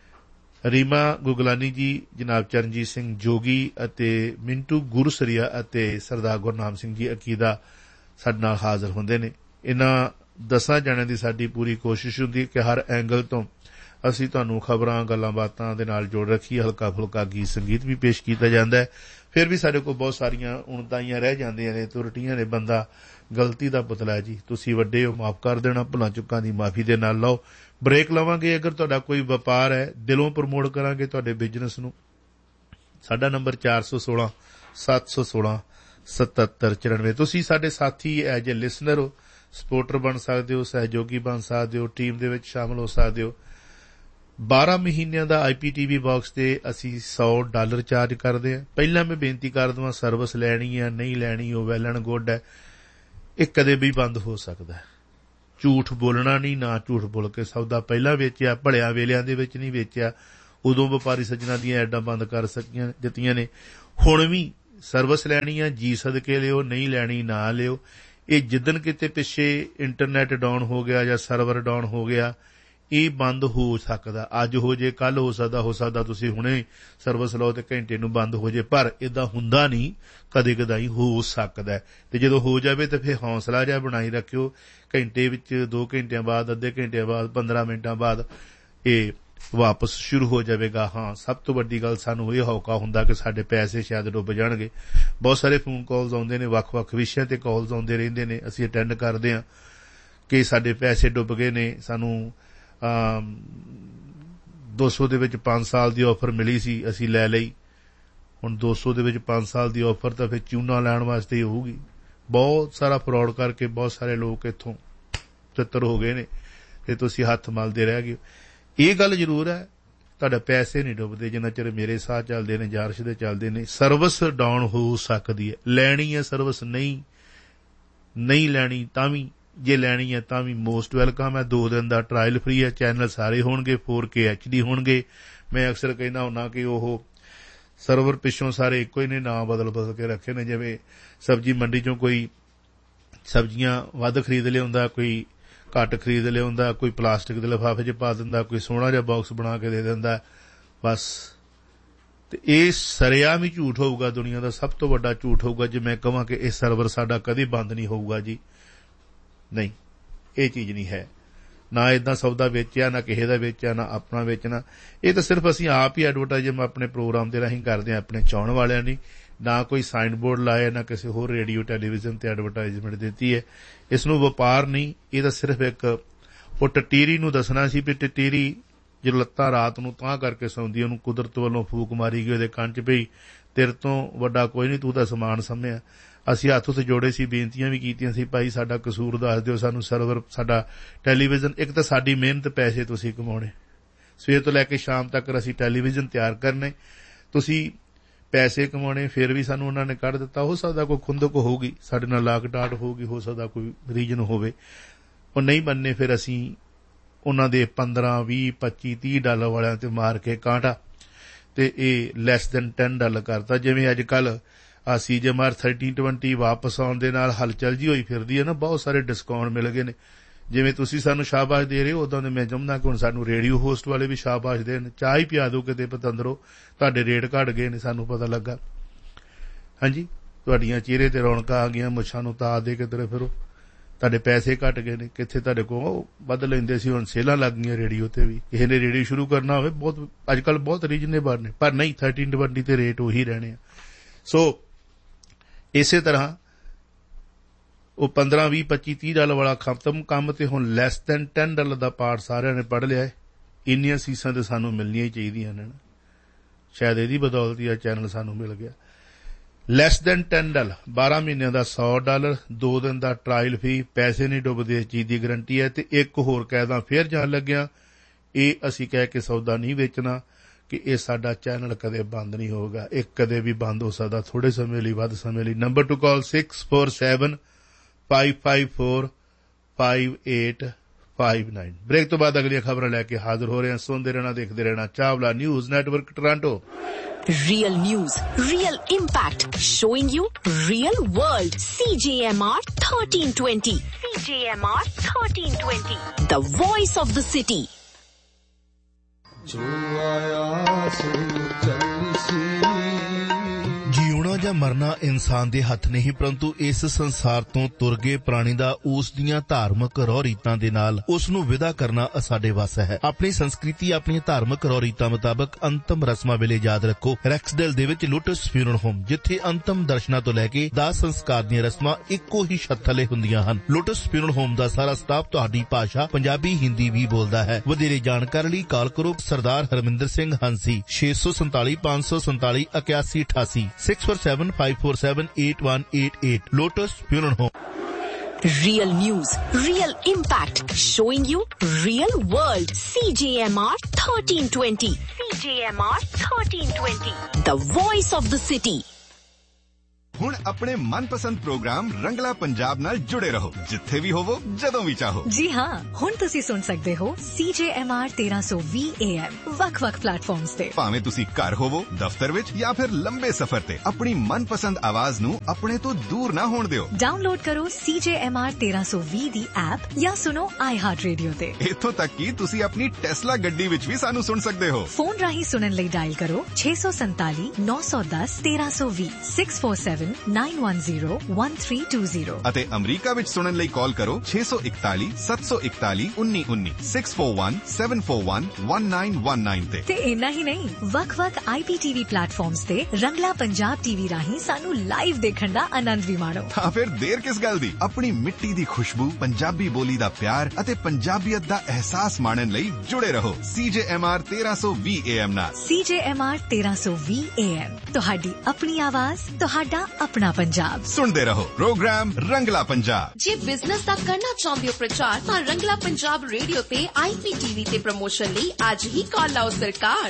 ਰੀਮਾ ਗੁਗਲਾਨੀ ਜੀ, ਜਨਾਬ ਚਰਨਜੀਤ ਸਿੰਘ ਜੋਗੀ ਅਤੇ ਮਿੰਟੂ ਗੁਰਸਰੀਆ ਅਤੇ ਸਰਦਾਰ ਗੁਰਨਾਮ ਸਿੰਘ ਜੀ ਅਕੀਦਾ ਸਾਡੇ ਨਾਲ ਹਾਜ਼ਰ ਹੁੰਦੇ ਨੇ। ਇਨ੍ਹਾਂ ਦਸਾਂ ਜਣਿਆਂ ਦੀ ਸਾਡੀ ਪੂਰੀ ਕੋਸ਼ਿਸ਼ ਹੁੰਦੀ ਹੈ ਕਿ ਹਰ ਐਂਗਲ ਤੋਂ ਅਸੀਂ ਤੁਹਾਨੂੰ ਖਬਰਾਂ, ਗੱਲਾਂ ਬਾਤਾਂ ਦੇ ਨਾਲ ਜੋੜ ਰੱਖੀਏ। ਹਲਕਾ ਫੁਲਕਾ ਗੀਤ ਸੰਗੀਤ ਵੀ ਪੇਸ਼ ਕੀਤਾ ਜਾਂਦਾ ਹੈ। ਫਿਰ ਵੀ ਸਾਡੇ ਕੋਲ ਬਹੁਤ ਸਾਰੀਆਂ ਉਣਤਾਈਆਂ ਰਹਿ ਜਾਂਦੀਆਂ ਨੇ, ਤੁਰਟੀਆਂ ਨੇ। ਬੰਦਾ ਗਲਤੀ ਦਾ ਪੁਤਲਾ ਜੀ, ਤੁਸੀਂ ਵੱਡੇ ਹੋ, ਮਾਫ ਕਰ ਦੇਣਾ। ਭੁੱਲਾਂ ਚੁੱਕਾਂ ਦੀ ਮਾਫੀ ਦੇ ਨਾਲ ਲਓ। ਬ੍ਰੇਕ ਲਵਾਂਗੇ। ਅਗਰ ਤੁਹਾਡਾ ਕੋਈ ਵਪਾਰ ਹੈ, ਦਿਲੋਂ ਪ੍ਰਮੋਟ ਕਰਾਂਗੇ ਤੁਹਾਡੇ ਬਿਜ਼ਨਸ ਨੂੰ। ਸਾਡਾ ਨੰਬਰ ਚਾਰ ਸੌ ਸੋਲਾਂ ਸੱਤ ਸੌ ਸੋਲਾਂ ਸਤੱਤਰ ਚੁਰਾਨਵੇਂ। ਤੁਸੀਂ ਸਾਡੇ ਸਾਥੀ ਐਜ ਏ ਲਿਸਨਰ ਹੋ, ਸਪੋਰਟਰ ਬਣ ਸਕਦੇ ਹੋ, ਸਹਿਯੋਗੀ ਬਣ ਸਕਦੇ ਹੋ, ਟੀਮ ਦੇ ਵਿੱਚ ਸ਼ਾਮਲ ਹੋ ਸਕਦੇ ਹੋ। ਬਾਰਾਂ ਮਹੀਨਿਆਂ ਦਾ ਆਈ ਪੀ ਟੀ ਵੀ ਬਾਕਸ ਤੇ ਅਸੀਂ ਸੌ ਡਾਲਰ ਚਾਰਜ ਕਰਦੇ ਹਾਂ। ਪਹਿਲਾਂ ਮੈਂ ਬੇਨਤੀ ਕਰ ਦੇਵਾਂ, ਸਰਵਿਸ ਲੈਣੀ ਹੈ ਨਹੀਂ ਲੈਣੀ ਉਹ ਵੈਲ ਐਂਡ ਗੁੱਡ ਹੈ, ਇਹ ਕਦੇ ਵੀ ਬੰਦ ਹੋ ਸਕਦਾ ਹੈ। ਝੂਠ ਬੋਲਣਾ ਨਹੀਂ, ਨਾ ਝੂਠ ਬੋਲ ਕੇ ਸੌਦਾ ਪਹਿਲਾਂ ਵੇਚਿਆ, ਭਲਿਆਂ ਵੇਲਿਆਂ ਦੇ ਵਿੱਚ ਨਹੀਂ ਵੇਚਿਆ। ਉਦੋਂ ਵਪਾਰੀ ਸੱਜਣਾ ਦੀਆਂ ਐਡਾਂ ਬੰਦ ਕਰ ਸਕੀਆਂ ਦਿੱਤੀਆਂ ਨੇ। ਹੁਣ ਵੀ ਸਰਵਿਸ ਲੈਣੀ ਆ, ਜੀ ਸਦਕੇ ਲਿਓ, ਨਹੀਂ ਲੈਣੀ ਨਾ ਲਿਓ। ਇਹ ਜਿੱਦਣ ਕਿਤੇ ਪਿੱਛੇ ਇੰਟਰਨੈਟ ਡਾਊਨ ਹੋ ਗਿਆ ਜਾਂ ਸਰਵਰ ਡਾਊਨ ਹੋ ਗਿਆ, ਇਹ ਬੰਦ ਹੋ ਸਕਦਾ। ਅੱਜ ਹੋ ਜੇ, ਕੱਲ ਹੋ ਸਕਦਾ, ਹੋ ਸਕਦਾ ਤੁਸੀਂ ਹੁਣੇ ਸਰਵਿਸ ਲਓ ਤੇ ਘੰਟੇ ਨੂੰ ਬੰਦ ਹੋ ਜੇ, ਪਰ ਏਦਾਂ ਹੁੰਦਾ ਨਹੀਂ, ਕਦੇ ਕਦਾਈ ਹੋ ਸਕਦਾ। ਤੇ ਜਦੋਂ ਹੋ ਜਾਵੇ ਤਾਂ ਫਿਰ ਹੌਸਲਾ ਜਿਹਾ ਬਣਾਈ ਰੱਖਿਓ। ਘੰਟੇ ਵਿੱਚ, ਦੋ ਘੰਟਿਆਂ ਬਾਅਦ, ਅੱਧੇ ਘੰਟਿਆਂ ਬਾਅਦ, ਪੰਦਰਾਂ ਮਿੰਟਾਂ ਬਾਅਦ ਇਹ ਵਾਪਸ ਸ਼ੁਰੂ ਹੋ ਜਾਵੇਗਾ। ਹਾਂ, ਸਭ ਤੋਂ ਵੱਡੀ ਗੱਲ ਸਾਨੂੰ ਇਹ ਹੌਕਾ ਹੁੰਦਾ ਕਿ ਸਾਡੇ ਪੈਸੇ ਸ਼ਾਇਦ ਡੁੱਬ ਜਾਣਗੇ। ਬਹੁਤ ਸਾਰੇ ਫੋਨ ਕਾਲਸ ਆਉਂਦੇ ਨੇ, ਵੱਖ-ਵੱਖ ਵਿਸ਼ਿਆਂ ਤੇ ਕਾਲਸ ਆਉਂਦੇ ਰਹਿੰਦੇ ਨੇ, ਅਸੀਂ ਅਟੈਂਡ ਕਰਦੇ ਹਾਂ ਕਿ ਸਾਡੇ ਪੈਸੇ ਡੁੱਬ ਗਏ ਨੇ। ਸਾਨੂੰ ਦੋ ਸੌ ਦੇ ਵਿੱਚ ਪੰਜ ਸਾਲ ਦੀ ਆਫਰ ਮਿਲੀ ਸੀ, ਅਸੀਂ ਲੈ ਲਈ। ਹੁਣ ਦੋ ਸੌ ਦੇ ਵਿੱਚ ਪੰਜ ਸਾਲ ਦੀ ਆਫਰ ਤਾਂ ਫਿਰ ਚੂਨਾ ਲੈਣ ਵਾਸਤੇ ਹੀ ਹੋਊਗੀ। ਬਹੁਤ ਸਾਰਾ ਫਰਾਡ ਕਰਕੇ ਬਹੁਤ ਸਾਰੇ ਲੋਕ ਇੱਥੋਂ ਤਿੱਤਰ ਹੋ ਗਏ ਨੇ ਤੇ ਤੁਸੀਂ ਹੱਥ ਮਲਦੇ ਰਹਿ ਗਏ। ਇਹ ਗੱਲ ਜ਼ਰੂਰ ਹੈ, ਤੁਹਾਡੇ ਪੈਸੇ ਨਹੀਂ ਡੁੱਬਦੇ ਜਿੰਨਾ ਚਿਰ ਮੇਰੇ ਸਾਹ ਚੱਲਦੇ ਨੇ, ਜਾਰਸ਼ ਦੇ ਚੱਲਦੇ ਨੇ। ਸਰਵਿਸ ਡਾਊਨ ਹੋ ਸਕਦੀ ਹੈ, ਲੈਣੀ ਹੈ ਸਰਵਿਸ, ਨਹੀਂ ਨਹੀਂ ਲੈਣੀ ਤਾਂ ਵੀ, ਜੇ ਲੈਣੀ ਹੈ ਤਾਂ ਵੀ ਮੋਸਟ ਵੈਲਕਮ ਹੈ। ਦੋ ਦਿਨ ਦਾ ਟਰਾਇਲ ਫਰੀ ਹੈ। ਚੈਨਲ ਸਾਰੇ ਹੋਣਗੇ, ਫੋਰ ਕੇ ਐਚ ਡੀ ਹੋਣਗੇ। ਮੈਂ ਅਕਸਰ ਕਹਿੰਦਾ ਹੁੰਦਾ ਕਿ ਉਹ ਸਰਵਰ ਪਿੱਛੋਂ ਸਾਰੇ ਇੱਕੋ ਹੀ ਨੇ, ਨਾਂ ਬਦਲ ਬਦਲ ਕੇ ਰੱਖੇ ਨੇ। ਜਿਵੇਂ ਸਬਜ਼ੀ ਮੰਡੀ ਚੋਂ ਕੋਈ ਸਬਜ਼ੀਆਂ ਵੱਧ ਖਰੀਦ ਲਿਆਉਂਦਾ, ਕੋਈ ਘੱਟ ਖਰੀਦ ਲਿਆਉਂਦਾ, ਕੋਈ ਪਲਾਸਟਿਕ ਦੇ ਲਿਫਾਫੇ 'ਚ ਪਾ ਦਿੰਦਾ, ਕੋਈ ਸੋਹਣਾ ਜਿਹਾ ਬਾਕਸ ਬਣਾ ਕੇ ਦੇ ਦਿੰਦਾ ਬਸ। ਤੇ ਇਹ ਸਰਿਆਮ ਹੀ ਝੂਠ ਹੋਊਗਾ, ਦੁਨੀਆ ਦਾ ਸਭ ਤੋਂ ਵੱਡਾ ਝੂਠ ਹੋਊਗਾ ਜੇ ਮੈਂ ਕਹਾਂ ਕਿ ਇਹ ਸਰਵਰ ਸਾਡਾ ਕਦੇ ਬੰਦ ਨਹੀਂ ਹੋਊਗਾ। ਜੀ ਨਹੀਂ, ਇਹ ਚੀਜ਼ ਨਹੀਂ ਹੈ। ਨਾ ਏਦਾਂ ਸੌਦਾ ਵੇਚਿਆ, ਨਾ ਕਿਸੇ ਦਾ ਵੇਚਿਆ, ਨਾ ਆਪਣਾ ਵੇਚਣਾ। ਇਹ ਤਾਂ ਸਿਰਫ ਅਸੀਂ ਆਪ ਹੀ ਐਡਵਰਟਾਈਜ਼ਮ ਆਪਣੇ ਪ੍ਰੋਗਰਾਮ ਦੇ ਰਾਹੀਂ ਕਰਦੇ ਹਾਂ, ਆਪਣੇ ਚਾਹੁਣ ਵਾਲਿਆਂ ਨੇ। ਨਾ ਕੋਈ ਸਾਈਨ ਬੋਰਡ ਲਾਇਆ, ਨਾ ਕਿਸੇ ਹੋਰ ਰੇਡੀਓ ਟੈਲੀਵਿਜ਼ਨ ਤੇ ਐਡਵਰਟਾਈਜ਼ਮੈਂਟ ਦਿੱਤੀ ਹੈ। ਇਸ ਨੂੰ ਵਪਾਰ ਨਹੀਂ, ਇਹ ਤਾਂ ਸਿਰਫ ਇੱਕ ਉਹ ਟਟੀਰੀ ਨੂੰ ਦੱਸਣਾ ਸੀ ਵੀ ਟਟੀਰੀ ਜਦੋਂ ਲੱਤਾਂ ਰਾਤ ਨੂੰ ਤਾਂ ਕਰਕੇ ਸੌਂਦੀ, ਉਹਨੂੰ ਕੁਦਰਤ ਵੱਲੋਂ ਫੂਕ ਮਾਰੀ ਗਈ ਉਹਦੇ ਕੰਨ 'ਚ ਪਈ, ਤੇਰੇ ਤੋਂ ਵੱਡਾ ਕੋਈ ਨਹੀਂ, ਤੂੰ ਤਾਂ ਸਮਾਨ ਸਮਝਿਆ। ਅਸੀਂ ਹੱਥ ਉੱਤੇ ਜੋੜੇ ਸੀ, ਬੇਨਤੀਆਂ ਵੀ ਕੀਤੀਆਂ ਸੀ, ਭਾਈ ਸਾਡਾ ਕਸੂਰ ਦੱਸ ਦਿਓ, ਸਾਨੂੰ ਸਰਵਰ, ਸਾਡਾ ਟੈਲੀਵਿਜ਼ਨ। ਇੱਕ ਤਾਂ ਸਾਡੀ ਮਿਹਨਤ ਪੈਸੇ ਤੁਸੀਂ ਕਮਾਉਣੇ, ਸਵੇਰ ਤੋਂ ਲੈ ਕੇ ਸ਼ਾਮ ਤੱਕ ਅਸੀਂ ਟੈਲੀਵਿਜ਼ਨ ਤਿਆਰ ਕਰਨੇ, ਤੁਸੀਂ ਪੈਸੇ ਕਮਾਉਣੇ, ਫਿਰ ਵੀ ਸਾਨੂੰ ਉਹਨਾਂ ਨੇ ਕੱਢ ਦਿੱਤਾ। ਹੋ ਸਕਦਾ ਕੋਈ ਖੁੰਦਕ ਹੋਊਗੀ, ਸਾਡੇ ਨਾਲ ਲਾਗ ਡਾਟ ਹੋਊਗੀ, ਹੋ ਸਕਦਾ ਕੋਈ ਰੀਜਨ ਹੋਵੇ, ਉਹ ਨਹੀਂ ਮੰਨੇ। ਫਿਰ ਅਸੀਂ ਉਹਨਾਂ ਦੇ ਪੰਦਰਾਂ ਵੀਹ ਪੱਚੀ ਤੀਹ ਡਾਲਰ ਵਾਲਿਆਂ ਤੇ ਮਾਰ ਕੇ ਕਾਂਟਾ ਤੇ ਇਹ ਲੈਸ ਦੈਨ ਟੈਨ ਡਾਲਰ ਕਰਤਾ। ਜਿਵੇਂ ਅੱਜ ਕੱਲ੍ਹ ਆ ਸੀਜੇਐਮਆਰ ਥਰਟੀ ਟਵੰਟੀ ਵਾਪਸ ਆਉਣ ਦੇ ਨਾਲ ਹਲਚਲ ਜੀ ਹੋਈ ਫਿਰਦੀ ਹੈ ਨਾ, ਬਹੁਤ ਸਾਰੇ ਡਿਸਕਾਊਂਟ ਮਿਲ ਗਏ ਨੇ। ਜਿਵੇਂ ਤੁਸੀਂ ਸਾਨੂੰ ਸ਼ਾਬਾਸ਼ ਦੇ ਰਹੇ ਹੋ, ਉਦਾਂ ਦੇ ਮੈਂ ਚਾਹੁੰਦਾ ਕਿ ਹੁਣ ਸਾਨੂੰ ਰੇਡੀਓ ਹੋਸਟ ਵਾਲੇ ਵੀ ਸ਼ਾਬਾਸ਼ ਦੇਣ। ਚਾਹ ਹੀ ਪਿਆ ਦਿਓ ਕਿਤੇ ਪਤੰਦਰੋ, ਤੁਹਾਡੇ ਰੇਟ ਘੱਟ ਗਏ ਨੇ, ਸਾਨੂੰ ਪਤਾ ਲੱਗਾ। ਹਾਂਜੀ, ਤੁਹਾਡੀਆਂ ਚਿਹਰੇ ਤੇ ਰੌਣਕਾਂ ਆ ਗਈਆਂ, ਮੁੱਛਾਂ ਨੂੰ ਤਾਰ ਦੇ ਕਿਧਰੇ ਫਿਰੋ, ਤੁਹਾਡੇ ਪੈਸੇ ਘੱਟ ਗਏ ਨੇ। ਕਿੱਥੇ ਤੁਹਾਡੇ ਕੋਲ ਵੱਧ ਲੈਂਦੇ ਸੀ, ਹੁਣ ਸੇਲਾਂ ਲੱਗ ਗਈਆਂ ਰੇਡੀਓ ਤੇ ਵੀ। ਕਿਸੇ ਨੇ ਰੇਡੀਓ ਸ਼ੁਰੂ ਕਰਨਾ ਹੋਵੇ, ਬਹੁਤ ਅੱਜ ਕੱਲ੍ਹ ਬਹੁਤ ਰੀਜਨੇਬਲ ਨੇ, ਪਰ ਨਹੀਂ, ਥਰਟੀਨ ਟਵੰਟੀ ਤੇ ਰੇਟ ਉਹੀ ਰਹਿਣੇ ਆ। ਸੋ ਇਸੇ ਤਰ੍ਹਾਂ ਉਹ ਪੰਦਰਾਂ ਵੀਹ ਪੱਚੀ ਤੀਹ ਡਾਲਰ ਵਾਲਾ ਖਤਮ ਕੰਮ ਤੇ ਹੁਣ ਲੈਸ ਦੈਨ ਟੈਨ ਡਾਲਰ ਦਾ ਪਾਰਟ ਸਾਰਿਆਂ ਨੇ ਪੜ੍ਹ ਲਿਆ ਹੈ। ਇੰਨੀਆਂ ਸੀਸਾਂ ਤੇ ਸਾਨੂੰ ਮਿਲਣੀਆਂ ਹੀ ਚਾਹੀਦੀਆਂ ਨੇ ਨਾ, ਸ਼ਾਇਦ ਇਹਦੀ ਬਦੌਲਤ ਹੀ ਆ ਚੈਨਲ ਸਾਨੂੰ ਮਿਲ ਗਿਆ। ਲੈਸ ਦੈਨ ਟੈਨ ਡਾਲਰ, ਬਾਰਾਂ ਮਹੀਨਿਆਂ ਦਾ ਸੌ ਡਾਲਰ, ਦੋ ਦਿਨ ਦਾ ਟਰਾਇਲ ਫੀ, ਪੈਸੇ ਨਹੀਂ ਡੁੱਬਦੇ, ਇਸ ਚੀਜ਼ ਦੀ ਗਰੰਟੀ ਹੈ। ਤੇ ਇੱਕ ਹੋਰ ਕਾਇਦਾ ਫੇਰ ਜਾਣ ਲੱਗਿਆ, ਇਹ ਅਸੀਂ ਕਹਿ ਕੇ ਸੌਦਾ ਨਹੀਂ ਵੇਚਣਾ ਕਿ ਇਹ ਸਾਡਾ ਚੈਨਲ ਕਦੇ ਬੰਦ ਨਹੀਂ ਹੋਊਗਾ। ਇਹ ਕਦੇ ਵੀ ਬੰਦ ਹੋ ਸਕਦਾ, ਥੋੜੇ ਸਮੇਂ ਲਈ, ਵੱਧ ਸਮੇਂ ਲਈ। ਨੰਬਰ ਟੂ ਕਾਲ six four seven five five four five eight five nine. Break ਤੋਂ ਬਾਅਦ ਅਗਲੀਆਂ ਖਬਰਾਂ ਲੈ ਕੇ ਹਾਜ਼ਰ ਹੋ ਰਹੇ ਹਾਂ। ਸੁਣਦੇ ਰਹਿਣਾ, ਦੇਖਦੇ ਰਹਿਣਾ Chawla news network Toronto. Real news, real impact, showing you real world. C J M R thirteen twenty. C J M R thirteen twenty. The voice of the city. जो आया सो चलसी। ਜਿਉਣਾ ਜਾਂ ਮਰਨਾ ਇਨਸਾਨ ਦੇ ਹੱਥ ਨਹੀਂ, ਪਰੰਤੂ ਇਸ ਸੰਸਾਰ ਤੋਂ ਤੁਰ ਗਏ ਪ੍ਰਾਣੀ ਦਾ ਉਸ ਦੀਆਂ ਧਾਰਮਿਕ ਰਹੁ ਰੀਤਾਂ ਦੇ ਨਾਲ ਉਸ ਨੂੰ ਵਿਦਾ ਕਰਨਾ ਸਾਡੇ ਵੱਸ ਹੈ। ਆਪਣੀ ਸੰਸਕ੍ਰਿਤੀ, ਆਪਣੀਆਂ ਧਾਰਮਿਕ ਰਹੁ ਰੀਤਾਂ ਮੁਤਾਬਕ ਅੰਤਮ ਰਸਮਾਂ ਵੇਲੇ ਯਾਦ ਰੱਖੋ ਰੈਕਸਡੇਲ ਦੇ ਵਿੱਚ ਲੋਟਸ ਫਿਊਨਰਲ ਹੋਮ, ਜਿੱਥੇ ਅੰਤਮ ਦਰਸ਼ਨਾਂ ਤੋਂ ਲੈ ਕੇ ਦਾਹ ਸੰਸਕਾਰ ਦੀਆਂ ਰਸਮਾਂ ਇੱਕੋ ਹੀ ਛੱਤ ਥੱਲੇ ਹੁੰਦੀਆਂ ਹਨ। ਲੋਟਸ ਫਿਊਨਰਲ ਹੋਮ ਦਾ ਸਾਰਾ ਸਟਾਫ ਤੁਹਾਡੀ ਭਾਸ਼ਾ ਪੰਜਾਬੀ ਹਿੰਦੀ ਵੀ ਬੋਲਦਾ ਹੈ। ਵਧੇਰੇ ਜਾਣਕਾਰੀ ਲਈ ਕਾਲ ਕਰੋ ਸਰਦਾਰ ਹਰਮਿੰਦਰ ਸਿੰਘ ਹੰਸੀ, ਛੇ ਸੌ ਸੰਤਾਲੀ ਪੰਜ ਸੌ ਸੰਤਾਲੀ ਇਕਿਆਸੀ ਅਠਾਸੀ six four seven five four seven eight one eight eight. Lotus Funeral Home. Real news, real impact, showing you real world. C J M R thirteen twenty. C J M R thirteen twenty. The voice of the city. ਹੁਣ ਆਪਣੇ ਮਨਪਸੰਦ programme ਰੰਗਲਾ ਪੰਜਾਬ ਨਾਲ ਜੁੜੇ ਰਹੋ, ਜਿੱਥੇ ਵੀ ਹੋਵੋ, ਜਦੋਂ ਵੀ ਚਾਹੋ। ਜੀ ਹਾਂ, ਹੁਣ ਤੁਸੀਂ ਸੁਣ ਸਕਦੇ ਹੋ C J M R thirteen twenty A M ਵੱਖ-ਵੱਖ ਪਲੇਟਫਾਰਮਸ ਤੇ। ਭਾਵੇਂ ਤੁਸੀਂ ਘਰ ਹੋਵੋ, ਦਫ਼ਤਰ ਵਿੱਚ ਜਾਂ ਫਿਰ ਲੰਬੇ ਸਫ਼ਰ ਤੇ, ਆਪਣੀ ਮਨਪਸੰਦ ਆਵਾਜ਼ ਨੂੰ ਆਪਣੇ ਤੋਂ ਦੂਰ ਨਾ ਹੋਣ ਦਿਓ। ਡਾਊਨਲੋਡ ਕਰੋ C J M R thirteen twenty ਦੀ ਐਪ ਜਾਂ ਸੁਣੋ ਆਈ ਹਾਰਟ ਰੇਡੀਓ ਤੇ। ਇੱਥੋਂ ਤੱਕ ਕਿ ਤੁਸੀਂ ਆਪਣੀ ਟੈਸਲਾ ਗੱਡੀ ਵਿੱਚ ਵੀ ਸਾਨੂੰ ਸੁਣ ਸਕਦੇ ਹੋ। ਫੋਨ ਰਾਹੀਂ ਸੁਣਨ ਲਈ ਡਾਇਲ ਕਰੋ ਛੇ ਸੌ ਸੰਤਾਲੀ ਨੌ ਸੌ ਦਸ ਤੇਰਾਂ ਸੌ ਵੀਹ six four seven nine one zero one three two zero ਅਤੇ ਅਮਰੀਕਾ ਵਿੱਚ ਸੁਣਨ ਲਈ ਕਾਲ ਕਰੋ ਛੇ ਸੌ ਇਕਤਾਲੀ ਸੱਤ ਸੌ ਇਕਤਾਲੀ ਉੱਨੀ ਉੱਨੀ six four one seven four one one nine one nine ਤੇ। ਤੇ ਇੰਨਾ ਹੀ ਨਹੀਂ, ਵੱਖ-ਵੱਖ I P T V platforms ਤੇ ਰੰਗਲਾ ਪੰਜਾਬ ਟੀਵੀ ਰਾਹੀਂ ਸਾਨੂੰ ਲਾਈਵ ਦੇਖਣ ਦਾ ਆਨੰਦ ਵੀ ਮਾਣੋ। ਤਾਂ ਫਿਰ ਦੇਰ ਕਿਸ ਗੱਲ ਦੀ? ਆਪਣੀ ਮਿੱਟੀ ਦੀ ਖੁਸ਼ਬੂ, ਪੰਜਾਬੀ ਬੋਲੀ ਦਾ ਪਿਆਰ ਅਤੇ ਪੰਜਾਬੀਅਤ ਦਾ ਅਹਿਸਾਸ ਮਾਣਨ ਲਈ ਜੁੜੇ ਰਹੋ C J M R thirteen twenty A M ਨਾਲ। C J M R thirteen twenty A M ਤੁਹਾਡੀ ਆਪਣੀ ਆਵਾਜ਼, ਤੁਹਾਡਾ ਆਪਣਾ ਪੰਜਾਬ। ਸੁਣਦੇ ਰਹੋ ਪ੍ਰੋਗਰਾਮ ਰੰਗਲਾ ਪੰਜਾਬ। ਜੇ ਬਿਜ਼ਨਸ ਦਾ ਕਰਨਾ ਚਾਹੁੰਦੇ ਹੋ ਪ੍ਰਚਾਰ, ਤਾਂ ਰੰਗਲਾ ਪੰਜਾਬ ਰੇਡੀਓ ਤੇ I P T V ਤੇ ਪ੍ਰਮੋਸ਼ਨ ਲਈ ਅੱਜ ਹੀ ਕਾਲ ਲਾਓ ਸਰਕਾਰ।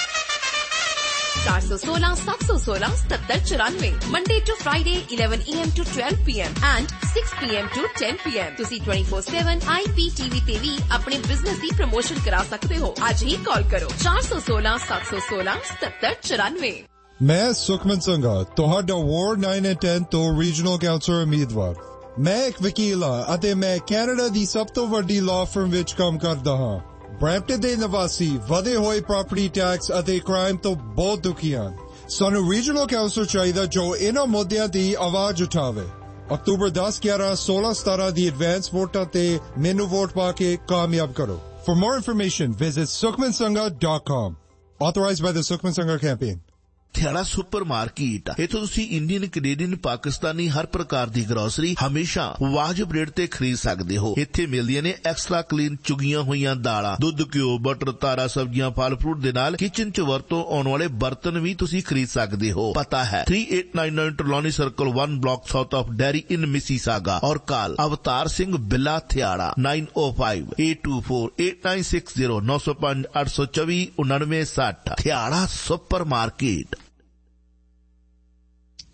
ਚਾਰ ਸੌ ਸੋਲਾਂ ਸੱਤ ਸੌ ਸੋਲਾਂ ਸਤੱਤਰ ਚੁਰਾਨਵੇਂ Monday to Friday eleven A M to twelve P M and six P M to ten P M ਤੁਸੀਂ twenty-four seven I P T V ਤੇ ਵੀ ਆਪਣੇ ਬਿਜ਼ਨਸ ਦੀ ਪ੍ਰਮੋਸ਼ਨ ਕਰਾ ਸਕਦੇ ਹੋ। ਅੱਜ ਹੀ ਕਾਲ ਕਰੋ ਚਾਰ ਸੌ ਸੋਲਾਂ ਸੱਤ ਸੌ ਸੋਲਾਂ ਸਤੱਤਰ ਚੁਰਾਨਵੇਂ। ਮੈਂ ਸੁਖਮਨ ਸੰਘਾ, ਤੁਹਾਡਾ ਵਾਰਡ nine and ten ਤੋਂ ਰੀਜਨਲ ਕਾਉਂਸਲਰ ਉਮੀਦਵਾਰ। ਮੈਂ ਇੱਕ ਵਕੀਲ ਹਾਂ ਅਤੇ ਮੈਂ ਕੈਨੇਡਾ ਦੀ ਸਭ ਤੋਂ ਵੱਡੀ ਲਾਅ ਫਰਮ ਵਿੱਚ ਕੰਮ ਕਰਦਾ ਹਾਂ। ਬਰੈਂਪਟਨ ਦੇ ਨਿਵਾਸੀ ਵਧੇ ਹੋਏ ਪ੍ਰਾਪਰਟੀ ਟੈਕਸ ਅਤੇ ਕ੍ਰਾਈਮ ਤੋਂ ਬਹੁਤ ਦੁਖੀ ਹਨ। ਸਾਨੂੰ ਰੀਜਨਲ ਕਾਉਂਸਲਰ ਚਾਹੀਦਾ ਜੋ ਇਹਨਾਂ ਮੁੱਦਿਆਂ ਦੀ ਆਵਾਜ਼ ਉਠਾਵੇ। ਅਕਤੂਬਰ ਦਸ ਗਿਆਰਾਂ ਸੋਲਾਂ ਸਤਾਰਾਂ ਦੀ ਐਡਵਾਂਸ ਵੋਟਾਂ ਤੇ ਮੈਨੂੰ ਵੋਟ ਪਾ ਕੇ ਕਾਮਯਾਬ ਕਰੋ। For more information, visit sukhman sangha dot com. Authorized by the Sukhman Sangha campaign. Thiara super market, ਇੱਥੋਂ ਤੁਸੀਂ ਇੰਡੀਅਨ, ਕੈਨੇਡੀਅਨ, ਪਾਕਿਸਤਾਨੀ ਹਰ ਪ੍ਰਕਾਰ ਦੀ ਗਰੋਸਰੀ ਹਮੇਸ਼ਾ ਵਾਜਬ ਰੇਟ ਤੇ ਖਰੀਦ ਸਕਦੇ ਹੋ। ਇੱਥੇ ਮਿਲਦੀਆਂ ਨੇ ਐਕਸਟਰਾ ਕਲੀਨ ਚੁਗੀਆਂ ਹੋਈਆਂ ਦਾਲਾਂ, ਦੁੱਧ, ਘਿਓ, ਬਟਰ, ਤਾਰਾ ਸਬਜ਼ੀਆਂ, ਫਲ ਫਰੂਟ ਦੇ ਨਾਲ ਕਿਚਨ ਚ ਵਰਤੋਂ ਆਉਣ ਵਾਲੇ ਬਰਤਨ ਵੀ ਤੁਸੀਂ ਖਰੀਦ ਸਕਦੇ ਹੋ। ਪਤਾ ਹੈ thirty-eight ninety-nine ਟਰਲੋਨੀ circle one block south of Derry in Mississauga। ਔਰ ਕਾਲ Avtar Singh Billa Thiara nine oh five eight two four eight nine six zero nine oh five eight two four nine nine six zero Thiara super market.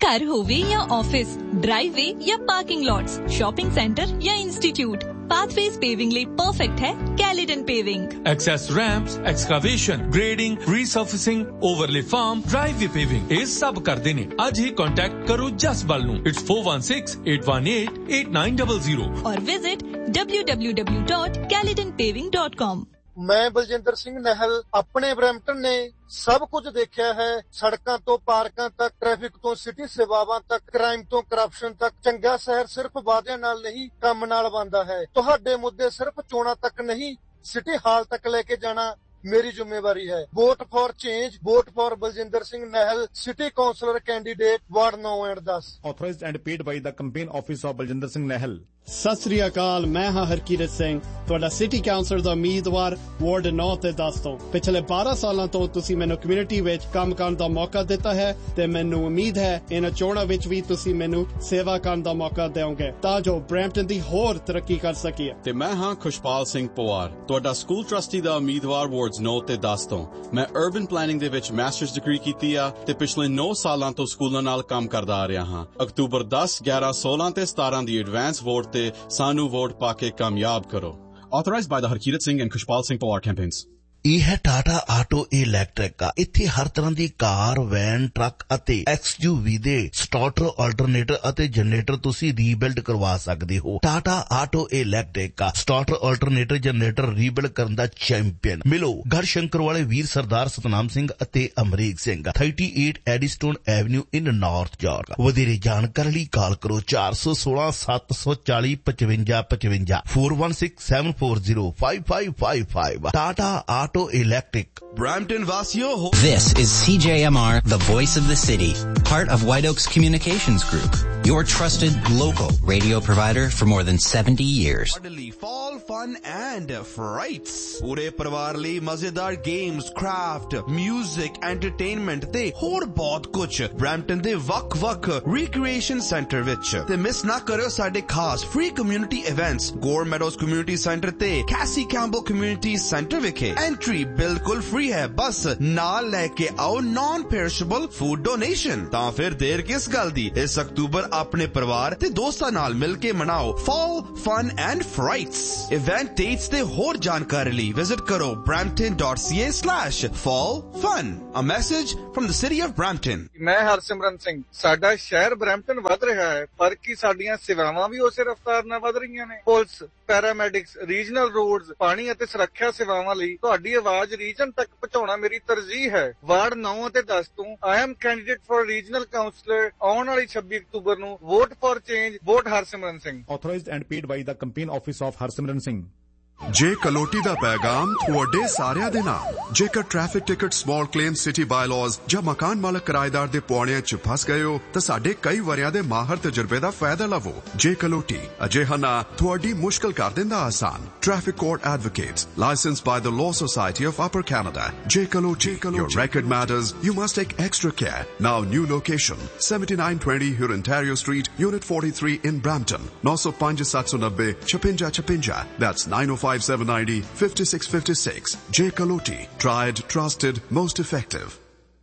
घर होवे या office, driveway या parking lots, shopping centre या institute, pathways paving लिए perfect है कैलिडन paving. Access ramps, excavation, grading, रीसर्फेसिंग, overlay farm, driveway paving ये सब करते ने। आज ही कांटेक्ट करो जसबल नू। It's four one six eight one eight eight nine double zero और visit W W W dot कैलिडन paving dot com. मैं बलजिंदर सिंह नहल अपने ब्रैम्पटन ने सब कुछ देखा है। सड़कों तो पार्कों तक, ट्रैफिक तो सिटी सेवावां तक, क्राइम तो करप्शन तक। चंगा शहर सिर्फ वादियां नाल नहीं काम नाल बनदा है। तुहाडे मुद्दे सिर्फ चोणां तक नहीं सिटी हाल तक लेके जाना मेरी जिम्मेवारी है। Vote for change, vote for Baljinder Singh नहल, city counsellor candidate ward now and दस। Authorized and paid by the campaign office of Baljinder Singh Nahal। Sat Sri ਅਕਾਲ, ਮੈਂ ਹਾਂ ਹਰਕੀਰਤ ਸਿੰਘ, ਤੁਹਾਡਾ ਸਿਟੀ ਕਾਉਂਸਲਰ ਦਾ ਉਮੀਦਵਾਰ ਵਾਰਡ ਨੌ ਤੇ ਦਸ ਤੋਂ। ਪਿਛਲੇ ਬਾਰਾਂ ਸਾਲਾਂ ਤੋਂ ਤੁਸੀਂ ਮੈਨੂੰ ਕਮਿਊਨਿਟੀ ਵਿੱਚ ਕੰਮ ਕਰਨ ਦਾ ਮੌਕਾ ਦਿੱਤਾ ਹੈ ਤੇ ਮੈਨੂੰ ਉਮੀਦ ਹੈ ਇਹਨਾਂ ਚੋਣਾਂ ਵਿੱਚ ਵੀ ਤੁਸੀਂ ਮੈਨੂੰ ਸੇਵਾ ਕਰਨ ਦਾ ਮੌਕਾ ਦਿਓਗੇ ਤਾਂ ਜੋ ਬਰੈਂਪਟਨ ਦੀ ਹੋਰ ਤਰੱਕੀ ਕਰ ਸਕੀਏ। ਤੇ ਮੈਂ ਹਾਂ ਖੁਸ਼ਪਾਲ ਸਿੰਘ ਪਵਾਰ, ਤੁਹਾਡਾ ਸਕੂਲ ਟਰਸਟੀ ਦਾ ਉਮੀਦਵਾਰ ਵਾਰਡਸ ਨੌ ਤੇ ਦਸ ਤੋਂ। ਮੈਂ ਅਰਬਨ ਪਲੈਨਿੰਗ ਦੇ ਵਿੱਚ ਮਾਸਟਰਸ ਡਿਗਰੀ ਕੀਤੀ ਆ ਤੇ ਪਿਛਲੇ ਨੌ ਸਾਲਾਂ ਤੋਂ ਸਕੂਲਾਂ ਨਾਲ ਕੰਮ ਕਰਦਾ ਆ ਰਿਹਾ ਹਾਂ। ਅਕਤੂਬਰ ਦਸ, ਗਿਆਰਾਂ, ਸੋਲਾਂ ਤੇ ਸਤਾਰਾਂ ਦੀ ਐਡਵਾਂਸ ਵੋਟ ਤੇ ਸਾਨੂੰ ਵੋਟ ਪਾ ਕੇ ਕਾਮਯਾਬ ਕਰੋ। Authorized by the Harkirat Singh and Kushpal Singh Pawar campaigns। ਇਹ ਹੈ ਟਾਟਾ ਆਟੋ ਇਲੈਕਟ੍ਰਿਕ ਆ। ਇੱਥੇ ਹਰ ਤਰ੍ਹਾਂ ਦੀ ਕਾਰ, ਵੈਨ, ਟਰੱਕ ਅਤੇ ਐਕਸਯੂਵੀ ਦੇ ਸਟਾਰਟਰ, ਆਲਟਰਨੇਟਰ ਅਤੇ ਜਨਰੇਟਰ ਤੁਸੀਂ ਰੀਬਿਲਡ ਕਰਵਾ ਸਕਦੇ ਹੋ। ਟਾਟਾ ਆਟੋ ਇਲੈਕਟ੍ਰਿਕ ਆ ਸਟਾਰਟਰ, ਆਲਟਰਨੇਟਰ, ਜਨਰੇਟਰ ਰੀਬਿਲਡ ਕਰਨ ਦਾ ਚੈਂਪੀਅਨ। ਮਿਲੋ ਗੜਸ਼ੰਕਰ ਵਾਲੇ ਵੀਰ ਸਰਦਾਰ ਸਤਨਾਮ ਸਿੰਘ ਅਤੇ ਅਮਰੀਕ ਸਿੰਘ, ਅਠੱਤੀ ਐਡੀਸਟੋਨ ਐਵਨਿਊ ਇਨ ਨਾਰਥ ਯਾਰਕ। ਵਧੇਰੇ ਜਾਣਕਾਰੀ ਲਈ ਕਾਲ ਕਰੋ ਚਾਰ ਸੌ ਸੋਲਾਂ ਸੱਤ ਸੌ ਚਾਲੀ ਪਚਵੰਜਾ ਪਚਵੰਜਾ four one six seven four zero five five five five. Tata auto Electric. Brampton Vasio. This is C J M R, the voice of the city, part of White Oaks Communications Group, your trusted local radio provider for more than seventy years. Fall fun and frights. Pure parivar ਲਈ ਮਜ਼ੇਦਾਰ games, craft, music, entertainment ਤੇ ਹੋਰ ਬਹੁਤ ਕੁਝ Brampton ਦੇ ਵੱਖ-ਵੱਖ recreation center ਵਿੱਚ। ਤੇ ਮਿਸ ਨਾ ਕਰਿਓ ਸਾਡੇ ਖਾਸ free community events Gore Meadows Community Center ਤੇ Cassie Campbell Community Center ਵਿਖੇ। ਐਂਟਰੀ ਬਿਲਕੁਲ ਫ੍ਰੀ ਹੈ, ਬਸ ਨਾਲ ਲੈ ਕੇ ਆਓ ਨਾਨ ਪੈਰਿਸ਼ੇਬਲ ਫੂਡ ਡੋਨੇਸ਼ਨ। ਤਾਂ ਫਿਰ ਦੇਰ ਕਿਸ ਗੱਲ ਦੀ, ਇਸ ਅਕਤੂਬਰ ਆਪਣੇ ਪਰਿਵਾਰ ਤੇ ਦੋਸਤਾਂ ਨਾਲ ਮਿਲ ਕੇ ਮਨਾਓ Fall Fun and Frights। Event dates ਤੇ ਹੋਰ ਜਾਣਕਾਰੀ ਲਈ ਵਿਜ਼ਿਟ ਕਰੋ brampton dot c a slash fall fun। A message from the city of Brampton। ਮੈਂ ਹਰਸਿਮਰਨ ਸਿੰਘ। ਸਾਡਾ ਸ਼ਹਿਰ ਬਰੈਂਪਟਨ ਵੱਧ ਰਿਹਾ ਹੈ, ਪਰ ਕੀ ਸਾਡੀਆਂ ਸੇਵਾਵਾਂ ਵੀ ਉਸੇ ਰਫ਼ਤਾਰ ਨਾਲ ਵੱਧ ਰਹੀਆਂ ਨੇ? ਪੁਲਿਸ, ਪੈਰਾਮੈਡਿਕਸ, ਰੀਜਨਲ ਰੋਡਸ, ਪਾਣੀ ਅਤੇ ਸੁਰੱਖਿਆ ਸੇਵਾਵਾਂ ਲਈ ਤੁਹਾਡੀ ਆਵਾਜ਼ ਰੀਜਨ ਤੱਕ ਪਹੁੰਚਾਉਣਾ ਮੇਰੀ ਤਰਜੀਹ ਹੈ। ਵਾਰਡ ਨੌ ਅਤੇ ਦਸ ਤੋਂ I am candidate for regional councillor. ਆਉਣ ਵਾਲੀ ਛੱਬੀ ਅਕਤੂਬਰ ਨੂੰ vote for change, vote Harsimran Singh. Authorized and paid by the campaign office of Harsimran Singh। ਜੇ ਕਲੋਟੀ ਦਾ ਪੈਗਾਮ ਤੁਹਾਡੇ ਸਾਰਿਆਂ ਦੇ ਨਾਲ। ਜੇਕਰ traffic ticket, small claim, city bylaws ਜਾਂ ਮਕਾਨ ਮਾਲਕ ਕਿਰਾਏਦਾਰ ਦੇ ਪੌੜਿਆਂ 'ਚ ਫਸ ਗਏ ਹੋ ਤਾਂ ਸਾਡੇ ਕਈ ਵਰਿਆਂ ਦੇ ਮਾਹਰ ਤਜਰਬੇ ਦਾ ਫਾਇਦਾ ਲਵੋ। ਜੇ ਕਲੋਟੀ ਅਜਿਹਾ ਨਾ ਤੁਹਾਡੀ ਮੁਸ਼ਕਲ ਕਰ ਦਿੰਦਾ ਆਸਾਨ। Traffic court advocates licensed by the law society of upper Canada. ਜੇ Kaloti, your record matters, you must take extra care. Now new location seventy-nine twenty Huron Ontario Street, Unit forty-three in Brampton। nine oh five seven nine zero fifty fifty। That's nine oh five seven nine zero five six five six। J Kaloti, tried, trusted, most effective।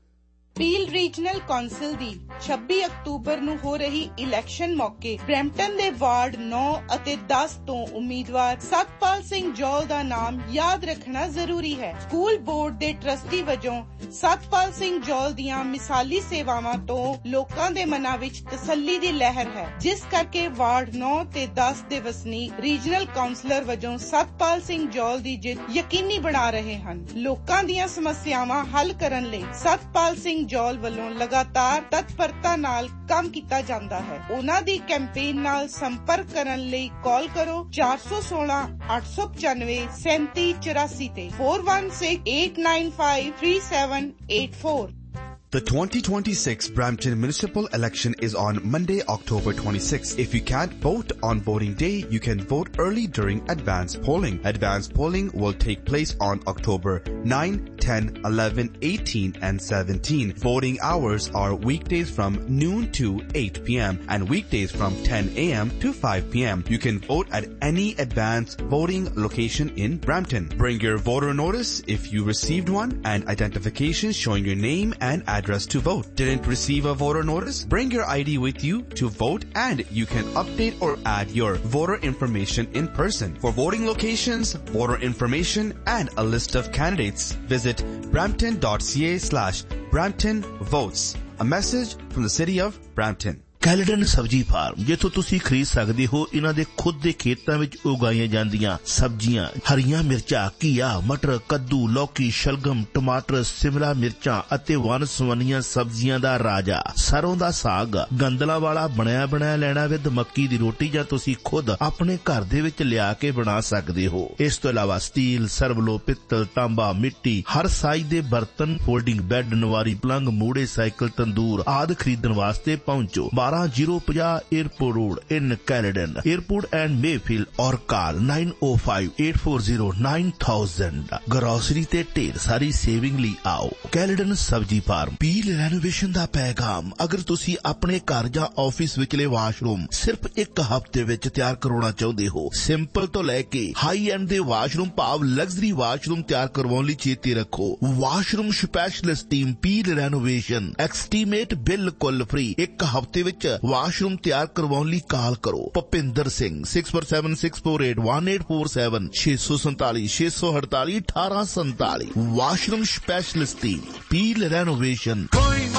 Peel regional council ਦੀ ਛੱਬੀ October ਨੂੰ ਹੋ ਰਹੀ election ਮੌਕੇ Brampton ਦੇ ward ਨੌ ਅਤੇ ਦਸ ਤੋਂ ਉਮੀਦਵਾਰ ਸਤਪਾਲ ਸਿੰਘ ਜੌਲ ਦਾ ਨਾਮ ਯਾਦ ਰੱਖਣਾ ਜ਼ਰੂਰੀ ਹੈ। ਸਕੂਲ ਬੋਰਡ ਦੇ ਟਰਸਟੀ ਵਜੋਂ ਸਤਪਾਲ ਸਿੰਘ ਜੌਲ ਦੀਆਂ ਮਿਸਾਲੀ ਸੇਵਾਵਾਂ ਤੋਂ ਲੋਕਾਂ ਦੇ ਮਨਾਂ ਵਿੱਚ ਤਸੱਲੀ ਦੀ ਲਹਿਰ ਹੈ, ਜਿਸ ਕਰਕੇ ਵਾਰਡ ਨੌ ਤੇ ਦਸ ਦੇ ਵਸਨੀਕ ਰੀਜਨਲ ਕਾਉਂਸਲਰ ਵਜੋਂ ਸਤਪਾਲ ਸਿੰਘ ਜੌਲ ਦੀ ਜਿੱਤ ਯਕੀਨੀ ਬਣਾ ਰਹੇ ਹਨ। ਲੋਕਾਂ ਦੀਆਂ ਸਮੱਸਿਆਵਾਂ ਹੱਲ ਕਰਨ ਲਈ ਸਤਪਾਲ ਸਿੰਘ ਜੌਲ ਵੱਲੋਂ ਲਗਾਤਾਰ ਤਤਪਰਤਾ ਨਾਲ ਕੰਮ ਕੀਤਾ ਜਾਂਦਾ ਹੈ। ਉਹਨਾਂ ਦੀ ਕੈਂਪੇਨ ਨਾਲ ਸੰਪਰਕ ਕਰਨ ਲਈ ਕਾਲ ਕਰੋ ਚਾਰ ਸੌ ਸੋਲਾਂ ਅੱਠ ਸੌ ਪਚਾਨਵੇਂ ਸੈਂਤੀ ਚੁਰਾਸੀ ਤੇ four one six eight nine five three seven eight four। The twenty twenty-six Brampton municipal election is on Monday, October twenty-sixth. If you can't vote on voting day, you can vote early during advance polling. Advance polling will take place on October ninth, tenth, eleventh, eighteenth and seventeenth. Voting hours are weekdays from noon to eight p m and weekdays from ten a m to five p m You can vote at any advance voting location in Brampton. Bring your voter notice if you received one and identification showing your name and address address to vote. Didn't receive a voter notice? Bring your I D with you to vote and you can update or add your voter information in person. For voting locations, voter information and a list of candidates, visit brampton.ca slash Brampton Votes. A message from the City of Brampton. Caledon ਸਬਜ਼ੀ farm, ਜਿੱਥੋਂ ਤੁਸੀਂ ਖਰੀਦ ਸਕਦੇ ਹੋ ਇਹਨਾਂ ਦੇ ਖੁਦ ਦੇ ਖੇਤਾਂ ਵਿੱਚ ਉਗਾਈਆਂ ਜਾਂਦੀਆਂ ਸਬਜ਼ੀਆਂ, ਹਰੀਆਂ ਮਿਰਚਾਂ, ਘੀਆ, ਮਟਰ, ਕੱਦੂ, ਲੌਕੀ, ਸ਼ਲਗਮ, ਟਮਾਟਰ, ਸਿਮਲਾ ਮਿਰਚਾਂ ਅਤੇ ਵੰਨ-ਸੁਵੰਨੀਆਂ ਸਬਜ਼ੀਆਂ ਦਾ ਰਾਜਾ, ਸਰੋਂ ਦਾ ਸਾਗ, ਗੰਦਲਾਂ ਵਾਲਾ ਬਣਿਆ ਬਣਾਇਆ ਲੈਣਾ ਵਿਦ ਮੱਕੀ ਦੀ ਰੋਟੀ ਜਾਂ ਤੁਸੀਂ ਖੁਦ ਆਪਣੇ ਘਰ ਦੇ ਵਿੱਚ ਲਿਆ ਕੇ ਬਣਾ ਸਕਦੇ ਹੋ। ਇਸ ਤੋਂ ਇਲਾਵਾ ਸਟੀਲ, ਸਰਵਲੋ, ਪਿੱਤਲ, ਤਾਂਬਾ, ਮਿੱਟੀ, ਹਰ ਸਾਈਜ਼ ਦੇ ਬਰਤਨ, ਫੋਲਡਿੰਗ ਬੈੱਡ, ਨਵਾਰੀ ਪਲੰਗ, ਮੂੜੇ, ਸਾਈਕਲ, ਤੰਦੂਰ ਆਦਿ ਖਰੀਦਣ ਵਾਸਤੇ ਪਹੁੰਚੋ ਬਾਰਾਂ ਜ਼ੀਰੋ ਪੰਜਾਹ airport road in Caledon, airport and Mayfield, ਔਰ ਕਾਲ ਨਾइन ओ five eight four zero nine thousand. Grocery ਤੇ ਢੇਰ ਸਾਰੀ ਸੇਵਿੰਗ ਲਈ ਆਓ ਕੈਲਡਨ ਸਬਜ਼ੀ ਫਾਰਮ। ਪੀਲ ਰੈਨੋਵੇਸ਼ਨ ਦਾ ਪੈਗਾਮ, ਅਗਰ ਤੁਸੀਂ ਆਪਣੇ ਘਰ ਜਾਂ ਆਫਿਸ ਵਿਚਲੇ ਵਾਸ਼ਰੂਮ ਸਿਰਫ ਇੱਕ ਹਫ਼ਤੇ ਵਿੱਚ ਤਿਆਰ ਕਰਵਾਉਣਾ ਚਾਹੁੰਦੇ ਹੋ, ਸਿੰਪਲ ਤੋਂ ਲੈ ਕੇ ਹਾਈ ਐਂਡ ਦੇ ਵਾਸ਼ਰੂਮ ਭਾਵ ਲਗਜ਼ਰੀ ਵਾਸ਼ਰੂਮ ਤਿਆਰ ਕਰਵਾਉਣ ਲਈ ਚੇਤੇ ਰੱਖੋ, washroom specialist team peel renovation estimate ਬਿਲਕੁਲ ਫ੍ਰੀ। ਇੱਕ ਹਫ਼ਤੇ ਵਿੱਚ ਵਾਸ਼ਰੂਮ ਤਿਆਰ ਕਰਵਾਉਣ ਲਈ ਕਾਲ ਕਰੋ Bhupinder Singh six four seven six four eight one eight four seven छे सौ संताली छे सौ अड़ताली अठारह संताली। वाशरूम स्पेशलिस्ट टीम पील रेनोवेशन।